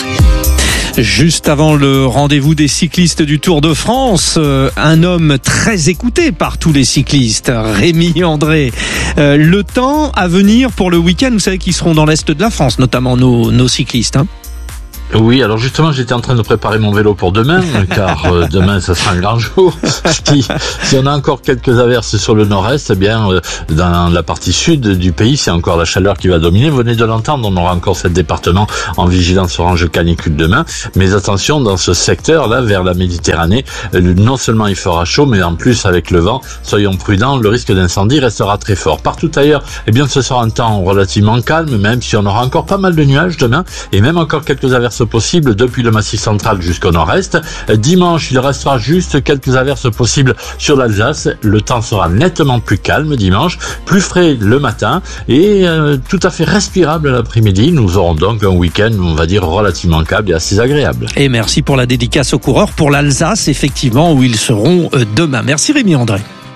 Juste avant le rendez-vous des cyclistes du Tour de France, euh, un homme très écouté par tous les cyclistes, Rémi André. Euh, le temps à venir pour le week-end, vous savez qu'ils seront dans l'Est de la France, notamment nos, nos cyclistes, hein. Oui, alors justement, j'étais en train de préparer mon vélo pour demain, car euh, demain, ça sera un grand jour. Si, si on a encore quelques averses sur le nord-est, eh bien, euh, dans la partie sud du pays, c'est encore la chaleur qui va dominer. Vous venez de l'entendre, on aura encore sept départements en vigilance orange canicule demain. Mais attention, dans ce secteur-là, vers la Méditerranée, euh, non seulement il fera chaud, mais en plus, avec le vent, soyons prudents, le risque d'incendie restera très fort. Partout ailleurs, eh bien, ce sera un temps relativement calme, même si on aura encore pas mal de nuages demain, et même encore quelques averses possibles depuis le massif central jusqu'au nord-est. Dimanche, il restera juste quelques averses possibles sur l'Alsace. Le temps sera nettement plus calme dimanche, plus frais le matin et euh, tout à fait respirable l'après-midi. Nous aurons donc un week-end, on va dire, relativement calme et assez agréable. Et merci pour la dédicace aux coureurs pour l'Alsace, effectivement, où ils seront demain. Merci Rémi André.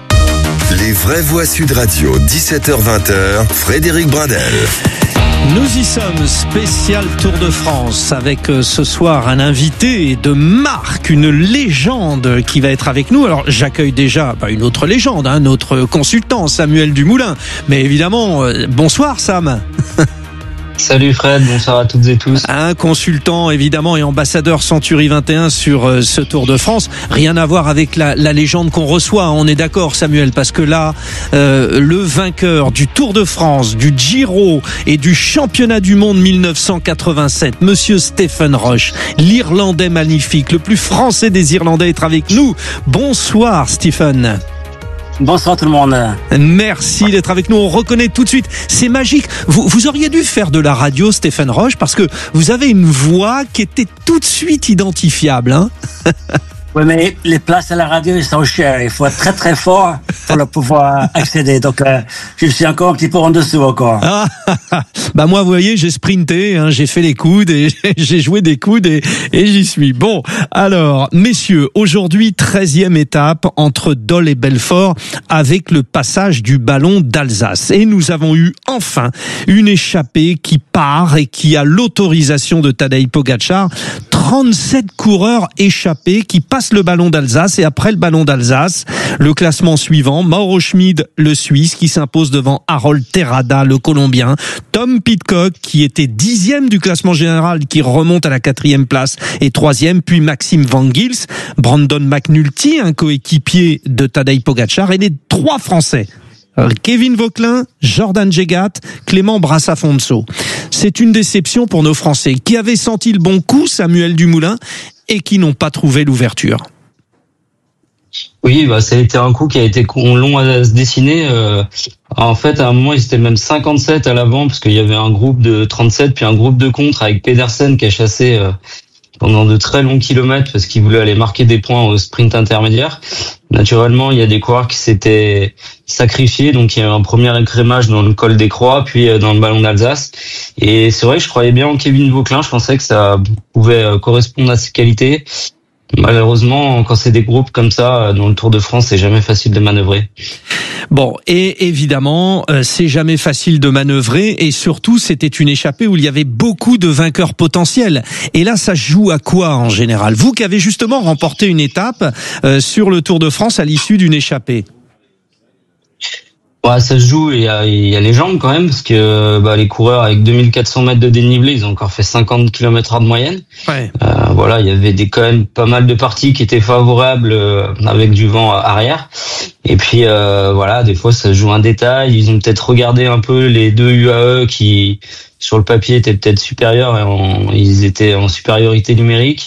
Les vraies voix Sud Radio, dix-sept heures vingt, Frédéric Bradel. Nous y sommes, spécial Tour de France, avec ce soir un invité de marque, une légende qui va être avec nous. Alors j'accueille déjà bah, une autre légende, hein, notre consultant Samuel Dumoulin. Mais évidemment, euh, bonsoir Sam. Salut Fred, bonsoir à toutes et tous. Un consultant évidemment et ambassadeur Century vingt et un sur euh, ce Tour de France. Rien à voir avec la, la légende qu'on reçoit, on est d'accord Samuel, parce que là, euh, le vainqueur du Tour de France, du Giro et du championnat du monde mille neuf cent quatre-vingt-sept, Monsieur Stephen Roche, l'Irlandais magnifique, le plus français des Irlandais, est avec nous. Bonsoir Stephen. Bonsoir tout le monde. Merci d'être avec nous. On reconnaît tout de suite. C'est magique. Vous, vous auriez dû faire de la radio, Stephen Roche, parce que vous avez une voix qui était tout de suite identifiable, hein. Oui, mais les places à la radio, ils sont chères. Il faut être très très fort pour le pouvoir accéder. Donc, euh, je suis encore un petit peu en dessous encore. Ah, bah moi, vous voyez, j'ai sprinté, hein, j'ai fait les coudes et j'ai joué des coudes et, et j'y suis. Bon, alors, messieurs, aujourd'hui, treizième étape entre Dole et Belfort avec le passage du ballon d'Alsace. Et nous avons eu enfin une échappée qui part et qui a l'autorisation de Tadej Pogačar. trente-sept coureurs échappés qui passent le ballon d'Alsace, et après le ballon d'Alsace, le classement suivant: Mauro Schmid, le Suisse, qui s'impose devant Harold Terrada, le Colombien, Tom Pidcock, qui était dixième du classement général, qui remonte à la quatrième place et troisième, puis Maxime Van Gils, Brandon McNulty, un coéquipier de Tadej Pogačar, et les trois Français: Kevin Vauquelin, Jordan Jegat, Clément Brassafonso. C'est une déception pour nos Français qui avaient senti le bon coup, Samuel Dumoulin, et qui n'ont pas trouvé l'ouverture. Oui, bah ça a été un coup qui a été long à se dessiner. Euh, en fait, à un moment, ils étaient même cinquante-sept à l'avant, parce qu'il y avait un groupe de trente-sept, puis un groupe de contre avec Pedersen qui a chassé euh, pendant de très longs kilomètres parce qu'il voulait aller marquer des points au sprint intermédiaire. Naturellement, il y a des coureurs qui s'étaient sacrifiés, donc il y a eu un premier écrémage dans le col des Croix, puis dans le ballon d'Alsace. Et c'est vrai que je croyais bien en Kevin Vauquelin, je pensais que ça pouvait correspondre à ses qualités. Malheureusement, quand c'est des groupes comme ça, dans le Tour de France, c'est jamais facile de manœuvrer. Bon, et évidemment, euh, c'est jamais facile de manœuvrer, et surtout, c'était une échappée où il y avait beaucoup de vainqueurs potentiels. Et là, ça joue à quoi en général? Vous qui avez justement remporté une étape euh, sur le Tour de France à l'issue d'une échappée. Ouais, ça se joue, il y a, il y a les jambes quand même, parce que bah, les coureurs avec deux mille quatre cents mètres de dénivelé, ils ont encore fait cinquante kilomètres heure de moyenne. Ouais. Euh, voilà, il y avait des quand même pas mal de parties qui étaient favorables euh, avec du vent arrière. Et puis euh, voilà, des fois ça se joue un détail. Ils ont peut-être regardé un peu les deux U A E qui, sur le papier, étaient peut-être supérieurs, et en, ils étaient en supériorité numérique.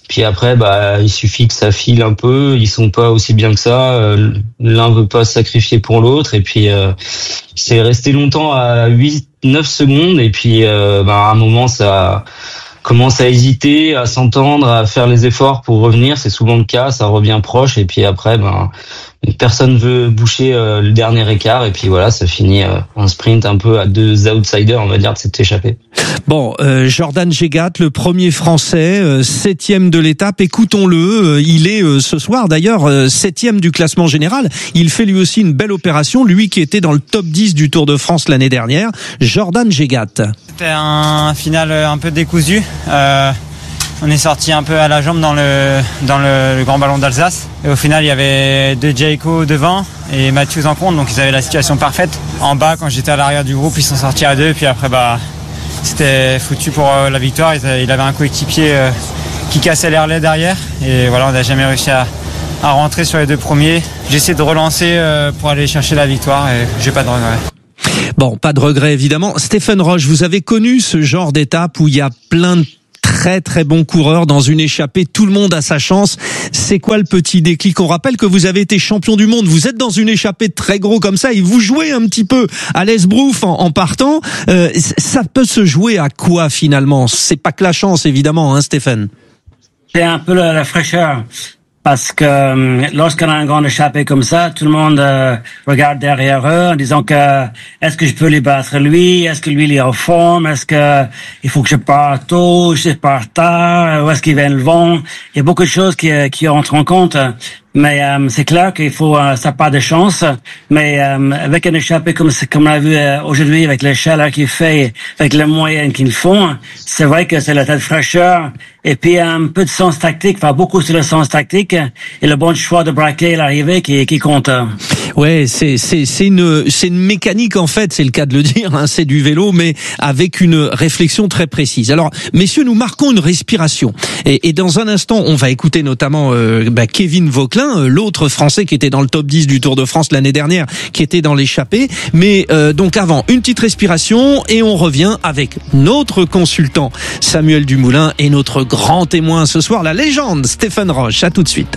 Puis après, bah, il suffit que ça file un peu. Ils sont pas aussi bien que ça. Euh, l'un veut pas se sacrifier pour l'autre. Et puis, euh, c'est resté longtemps à huit neuf secondes. Et puis, euh, bah, à un moment, ça commence à hésiter, à s'entendre, à faire les efforts pour revenir. C'est souvent le cas. Ça revient proche. Et puis après, ben, personne veut boucher euh, le dernier écart. Et puis voilà, ça finit euh, un sprint un peu à deux outsiders, on va dire, de s'être échappé. Bon, euh, Jordan Gégat, le premier Français, euh, septième de l'étape. Écoutons-le. Euh, il est euh, ce soir d'ailleurs euh, septième du classement général. Il fait lui aussi une belle opération. Lui qui était dans le top dix du Tour de France l'année dernière. Jordan Gégat. C'était un final un peu décousu. Euh, on est sorti un peu à la jambe dans le dans le, le Grand Ballon d'Alsace. Et au final, il y avait deux Jayco devant et Matthews en compte, donc ils avaient la situation parfaite. En bas, quand j'étais à l'arrière du groupe, ils sont sortis à deux. Puis après, bah c'était foutu pour la victoire. Il avait un coéquipier qui cassait l'air laid derrière. Et voilà, on n'a jamais réussi à, à rentrer sur les deux premiers. J'essaie de relancer pour aller chercher la victoire et j'ai pas de regrets. Bon, pas de regret évidemment. Stéphane Roche, vous avez connu ce genre d'étape où il y a plein de très très bons coureurs dans une échappée, tout le monde a sa chance. C'est quoi le petit déclic? On rappelle que vous avez été champion du monde, vous êtes dans une échappée de très gros comme ça et vous jouez un petit peu à l'esbrouf en, en partant. Euh, ça peut se jouer à quoi finalement? C'est pas que la chance évidemment, hein Stéphane? C'est un peu la, la fraîcheur. Parce que euh, lorsqu'on a un grand échappé comme ça, tout le monde euh, regarde derrière eux en disant que est-ce que je peux les battre lui, est-ce que lui il est en forme, est-ce que il faut que je parte tôt, je parte tard, où est-ce qu'il vient le vent. Il y a beaucoup de choses qui, qui entrent en compte. Mais euh, c'est clair qu'il faut euh, ça part de chance. Mais euh, avec un échappé comme comme on a vu euh, aujourd'hui, avec les chaleurs qu'il fait, avec les moyens qu'ils font, c'est vrai que c'est la tête fraîcheur. Et puis un peu de sens tactique, enfin beaucoup sur le sens tactique et le bon choix de braquer l'arrivée qui qui compte. Ouais, c'est c'est c'est une c'est une mécanique en fait, c'est le cas de le dire, hein, c'est du vélo, mais avec une réflexion très précise. Alors, messieurs, nous marquons une respiration et, et dans un instant, on va écouter notamment euh, bah, Kevin Vauquelin, l'autre Français qui était dans le top dix du Tour de France l'année dernière, qui était dans l'échappée. Mais euh, donc avant, une petite respiration et on revient avec notre consultant Samuel Dumoulin et notre grand témoin ce soir, la légende Stéphane Roche. À tout de suite.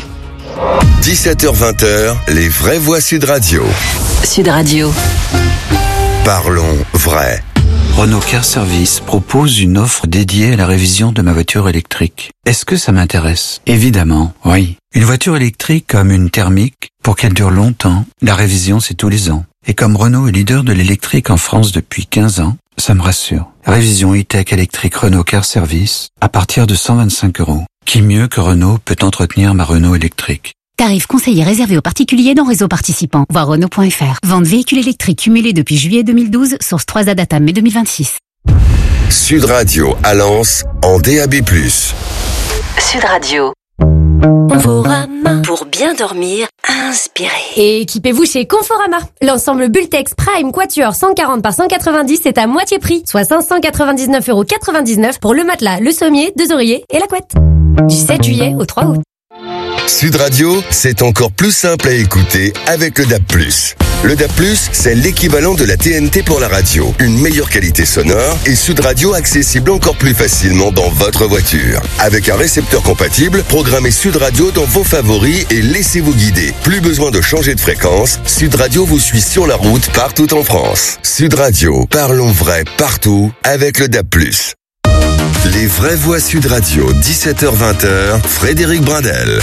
dix-sept heures vingt, les vraies voix Sud Radio. Sud Radio. Parlons vrai. Renault Car Service propose une offre dédiée à la révision de ma voiture électrique. Est-ce que ça m'intéresse? Évidemment, oui. Une voiture électrique comme une thermique, pour qu'elle dure longtemps, la révision c'est tous les ans. Et comme Renault est leader de l'électrique en France depuis quinze ans, ça me rassure. Révision e-tech électrique Renault Car Service à partir de cent vingt-cinq euros. Qui mieux que Renault peut entretenir ma Renault électrique? Tarif conseillé réservé aux particuliers dans réseau participant. Voir Renault point F R. Vente véhicule électrique cumulée depuis juillet deux mille douze. Source trois A Data mai deux mille vingt-six. Sud Radio à Lens en D A B plus. Sud Radio. Conforama. Pour bien dormir, inspirez. Et équipez-vous chez Conforama. L'ensemble Bultex Prime Quatuor cent quarante par cent quatre-vingt-dix est à moitié prix, soit cinq cent quatre-vingt-dix-neuf euros quatre-vingt-dix-neuf pour le matelas, le sommier, deux oreillers et la couette. Du sept juillet au trois août. Sud Radio, c'est encore plus simple à écouter avec le D A B plus. Le D A B plus, c'est l'équivalent de la T N T pour la radio. Une meilleure qualité sonore et Sud Radio accessible encore plus facilement dans votre voiture. Avec un récepteur compatible, programmez Sud Radio dans vos favoris et laissez-vous guider. Plus besoin de changer de fréquence, Sud Radio vous suit sur la route partout en France. Sud Radio, parlons vrai partout avec le D A B plus. Les vraies voix Sud Radio, dix-sept heures vingt, Frédéric Brindel.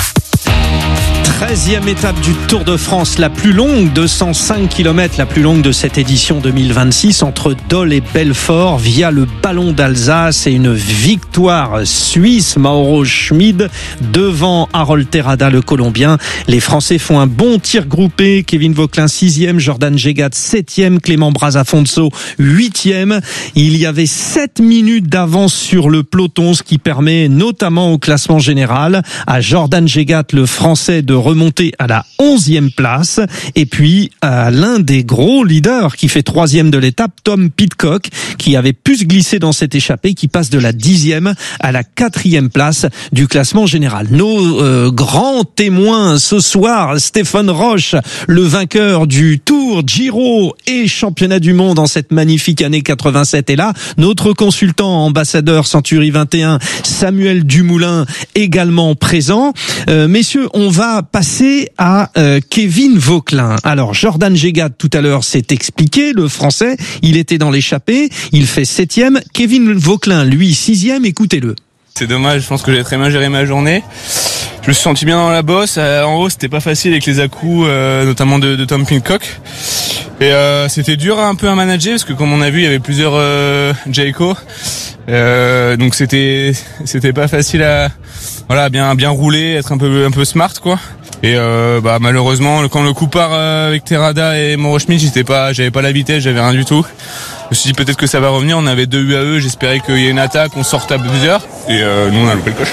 treizième étape du Tour de France, la plus longue, deux cent cinq kilomètres, la plus longue de cette édition deux mille vingt-six, entre Dole et Belfort, via le Ballon d'Alsace et une victoire suisse, Mauro Schmid, devant Harold Terrada, le Colombien. Les Français font un bon tir groupé, Kevin Vauquelin sixième, Jordan Gégat septième, Clément Brazafonso huitième. Il y avait sept minutes d'avance sur le peloton, ce qui permet notamment au classement général à Jordan Gégat, le Français, de remonté à la onzième place. Et puis, à l'un des gros leaders qui fait troisième de l'étape, Tom Pidcock, qui avait pu se glisser dans cette échappée, qui passe de la dixième à la quatrième place du classement général. Nos euh, grands témoins ce soir, Stephen Roche, le vainqueur du Tour, Giro et championnat du monde en cette magnifique année quatre-vingt-sept est là. Notre consultant ambassadeur Century vingt et un, Samuel Dumoulin, également présent. Euh, messieurs, on va passer à euh, Kevin Vauquelin. Alors, Jordan Gégat, tout à l'heure, s'est expliqué, le français, il était dans l'échappée, il fait septième. Kevin Vauquelin, lui, sixième, écoutez-le. C'est dommage, je pense que j'ai très bien géré ma journée. Je me suis senti bien dans la bosse. En haut, c'était pas facile avec les à-coups, euh, notamment de, de Tom Pidcock. Et euh, c'était dur un peu à manager parce que, comme on a vu, il y avait plusieurs euh, Jayco. Euh, donc c'était c'était pas facile à voilà bien bien rouler, être un peu un peu smart quoi. Et euh, bah malheureusement, quand le coup part euh, avec Terrada et Mauro Schmid, j'étais pas j'avais pas la vitesse, j'avais rien du tout. Je me suis dit peut-être que ça va revenir. On avait deux U A E, j'espérais qu'il y ait une attaque, on sorte à plusieurs. Et euh, nous on a loupé le coche.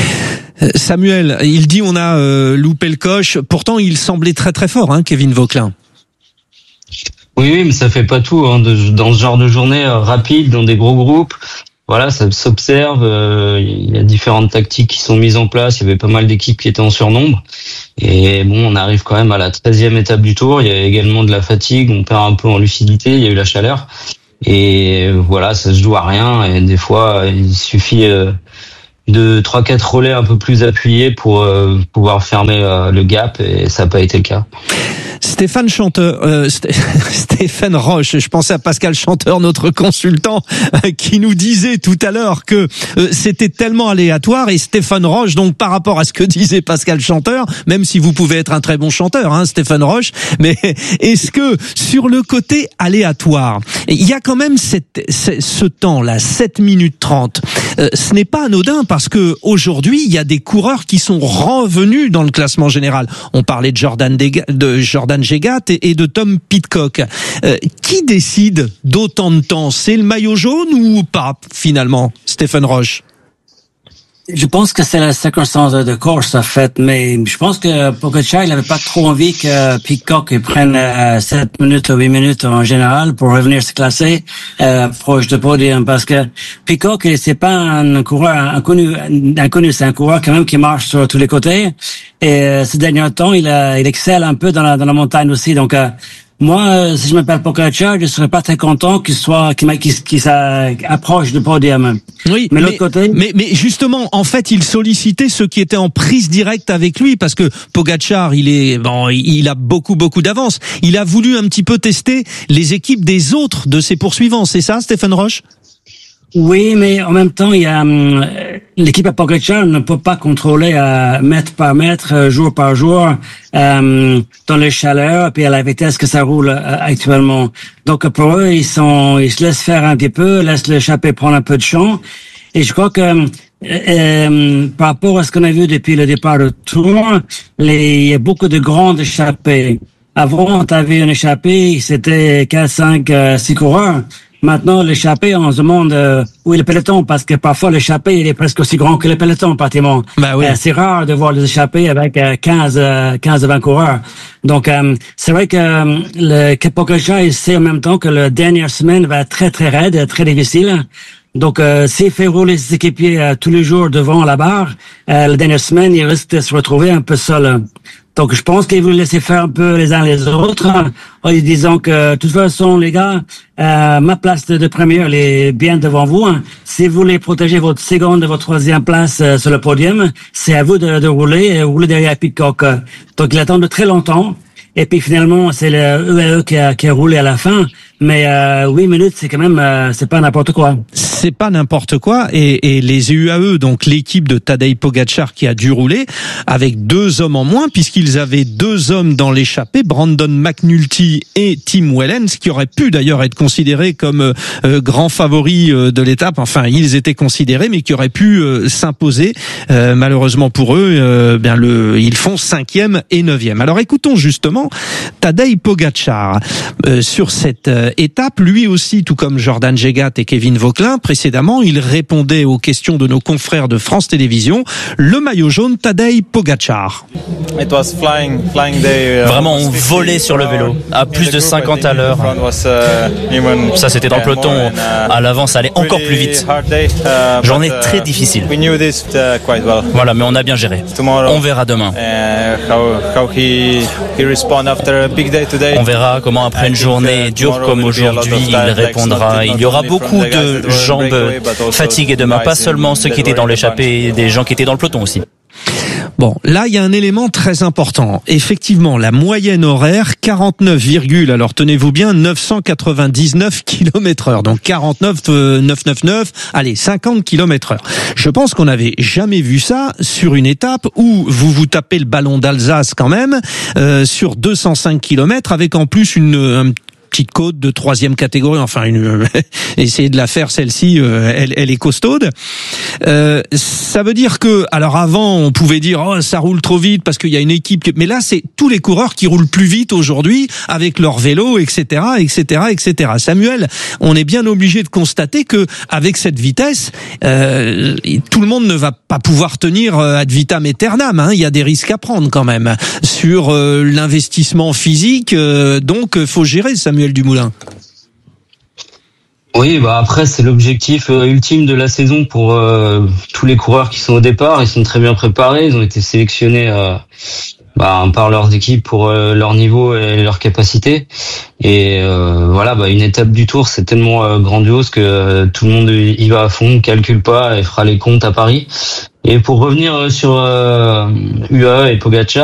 Samuel, il dit on a euh, loupé le coche. Pourtant, il semblait très très fort, hein, Kevin Vauquelin. Oui, oui, mais ça fait pas tout. Hein, de, dans ce genre de journée euh, rapide, dans des gros groupes, voilà, ça s'observe. Euh, il y a différentes tactiques qui sont mises en place. Il y avait pas mal d'équipes qui étaient en surnombre. Et bon, on arrive quand même à la treizième étape du Tour. Il y a également de la fatigue. On perd un peu en lucidité. Il y a eu la chaleur. Et voilà, ça se joue à rien. Et des fois, il suffit euh, de trois quatre relais un peu plus appuyés pour euh, pouvoir fermer euh, le gap. Et ça n'a pas été le cas. Stéphane Chanteur, euh, St- Stéphane Roche, je pensais à Pascal Chanteur, notre consultant, euh, qui nous disait tout à l'heure que euh, c'était tellement aléatoire. Et Stéphane Roche, donc par rapport à ce que disait Pascal Chanteur, même si vous pouvez être un très bon chanteur, hein, Stéphane Roche, mais est-ce que sur le côté aléatoire, il y a quand même cette, ce, ce temps-là, sept minutes trente, euh, ce n'est pas anodin parce que aujourd'hui il y a des coureurs qui sont revenus dans le classement général. On parlait de Jordan Dega, de Jordan Gégat et de Tom Pidcock. Euh, qui décide d'autant de temps? C'est le maillot jaune ou pas, finalement, Stephen Roche? Je pense que c'est la circonstance de course, en fait, mais je pense que Pogačar, il n'avait pas trop envie que Pidcock prenne euh, sept minutes ou huit minutes en général pour revenir se classer euh, proche de podium, parce que Pidcock, c'est pas un coureur inconnu, inconnu, c'est un coureur quand même qui marche sur tous les côtés, et euh, ces derniers temps, il, a, il excelle un peu dans la, dans la montagne aussi, donc euh, moi, si je m'appelle Pogačar, je serais pas très content qu'il soit, qu'il, qu'il, qu'il s'approche du podium. Oui, mais, mais, côté... mais, mais justement, en fait, il sollicitait ceux qui étaient en prise directe avec lui, parce que Pogačar, il est, bon, il a beaucoup, beaucoup d'avance. Il a voulu un petit peu tester les équipes des autres de ses poursuivants. C'est ça, Stéphane Roche? Oui, mais en même temps, il y a euh, l'équipe à Pogačar ne peut pas contrôler euh, mètre par mètre, euh, jour par jour, euh, dans les chaleurs, puis à la vitesse que ça roule euh, actuellement. Donc pour eux, ils sont, ils se laissent faire un petit peu, laissent l'échappée prendre un peu de champ. Et je crois que euh, euh, par rapport à ce qu'on a vu depuis le départ du Tour, les, il y a beaucoup de grandes échappées. Avant, tu avais une échappée, c'était quatre, cinq, six coureurs. Maintenant, l'échappée, on se demande euh, où est le peloton, parce que parfois l'échappée, il est presque aussi grand que le peloton, pratiquement. Bah oui. euh, c'est rare de voir les échappées avec euh, quinze, quinze, vingt coureurs. Donc, euh, c'est vrai que euh, le Pogačar, il sait en même temps que la dernière semaine va être très, très raide, très difficile. Donc, euh, s'il fait rouler ses équipiers euh, tous les jours devant la barre, euh, la dernière semaine, il risque de se retrouver un peu seul. Donc, je pense qu'il veut laisser faire un peu les uns les autres, en disant que, de toute façon, les gars, euh, ma place de, de première, elle est bien devant vous. Hein. Si vous voulez protéger votre seconde et votre troisième place euh, sur le podium, c'est à vous de, de rouler et rouler derrière Pidcock. Donc, il attend de très longtemps. Et puis, finalement, c'est le E A E qui a, qui a roulé à la fin. Mais euh, huit minutes, c'est quand même, euh, c'est pas n'importe quoi. C'est pas n'importe quoi. Et, et les U A E, donc l'équipe de Tadej Pogačar qui a dû rouler avec deux hommes en moins, puisqu'ils avaient deux hommes dans l'échappée, Brandon McNulty et Tim Wellens, qui auraient pu d'ailleurs être considérés comme euh, grands favoris euh, de l'étape. Enfin, ils étaient considérés, mais qui auraient pu euh, s'imposer. Euh, malheureusement pour eux, euh, bien le, ils font cinquième et neuvième. Alors écoutons justement Tadej Pogačar euh, sur cette euh, euh, étape, lui aussi, tout comme Jordan Jegat et Kevin Vauquelin, précédemment, il répondait aux questions de nos confrères de France Télévisions, le maillot jaune Tadej Pogačar. Vraiment, on volait sur le vélo, à plus de cinquante à l'heure. Ça, c'était dans le peloton. À l'avant, ça allait encore plus vite. Journée très difficile. Voilà, mais on a bien géré. On verra demain. On verra comment après une journée dure comme aujourd'hui, il répondra. Il y aura beaucoup de jambes fatiguées demain, pas seulement ceux qui étaient dans l'échappée, des gens qui étaient dans le peloton aussi. Bon, là, il y a un élément très important. Effectivement, la moyenne horaire, quarante-neuf, alors tenez-vous bien, neuf cent quatre-vingt-dix-neuf kilomètres heure. Donc quarante-neuf, neuf cent quatre-vingt-dix-neuf, allez, cinquante kilomètres heure. Je pense qu'on n'avait jamais vu ça sur une étape où vous vous tapez le ballon d'Alsace quand même, euh, sur deux cent cinq kilomètres, avec en plus une... Un petite côte de troisième catégorie, enfin une euh, essayer de la faire celle-ci, euh, elle, elle est costaude. Euh, ça veut dire que, alors avant on pouvait dire oh ça roule trop vite parce qu'il y a une équipe, mais là c'est tous les coureurs qui roulent plus vite aujourd'hui avec leur vélo, et cetera, et cetera, et cetera. Samuel, on est bien obligé de constater que avec cette vitesse, euh, tout le monde ne va pas pouvoir tenir ad vitam aeternam. Hein. Il y a des risques à prendre quand même sur euh, l'investissement physique, euh, donc faut gérer, Samuel Dumoulin. Oui, bah après c'est l'objectif euh, ultime de la saison pour euh, tous les coureurs qui sont au départ. Ils sont très bien préparés, ils ont été sélectionnés euh, bah, par leurs équipes pour euh, leur niveau et leur capacité. Et euh, voilà, bah, une étape du Tour c'est tellement euh, grandiose que euh, tout le monde y va à fond, calcule pas et fera les comptes à Paris. Et pour revenir sur euh, U A E et Pogačar,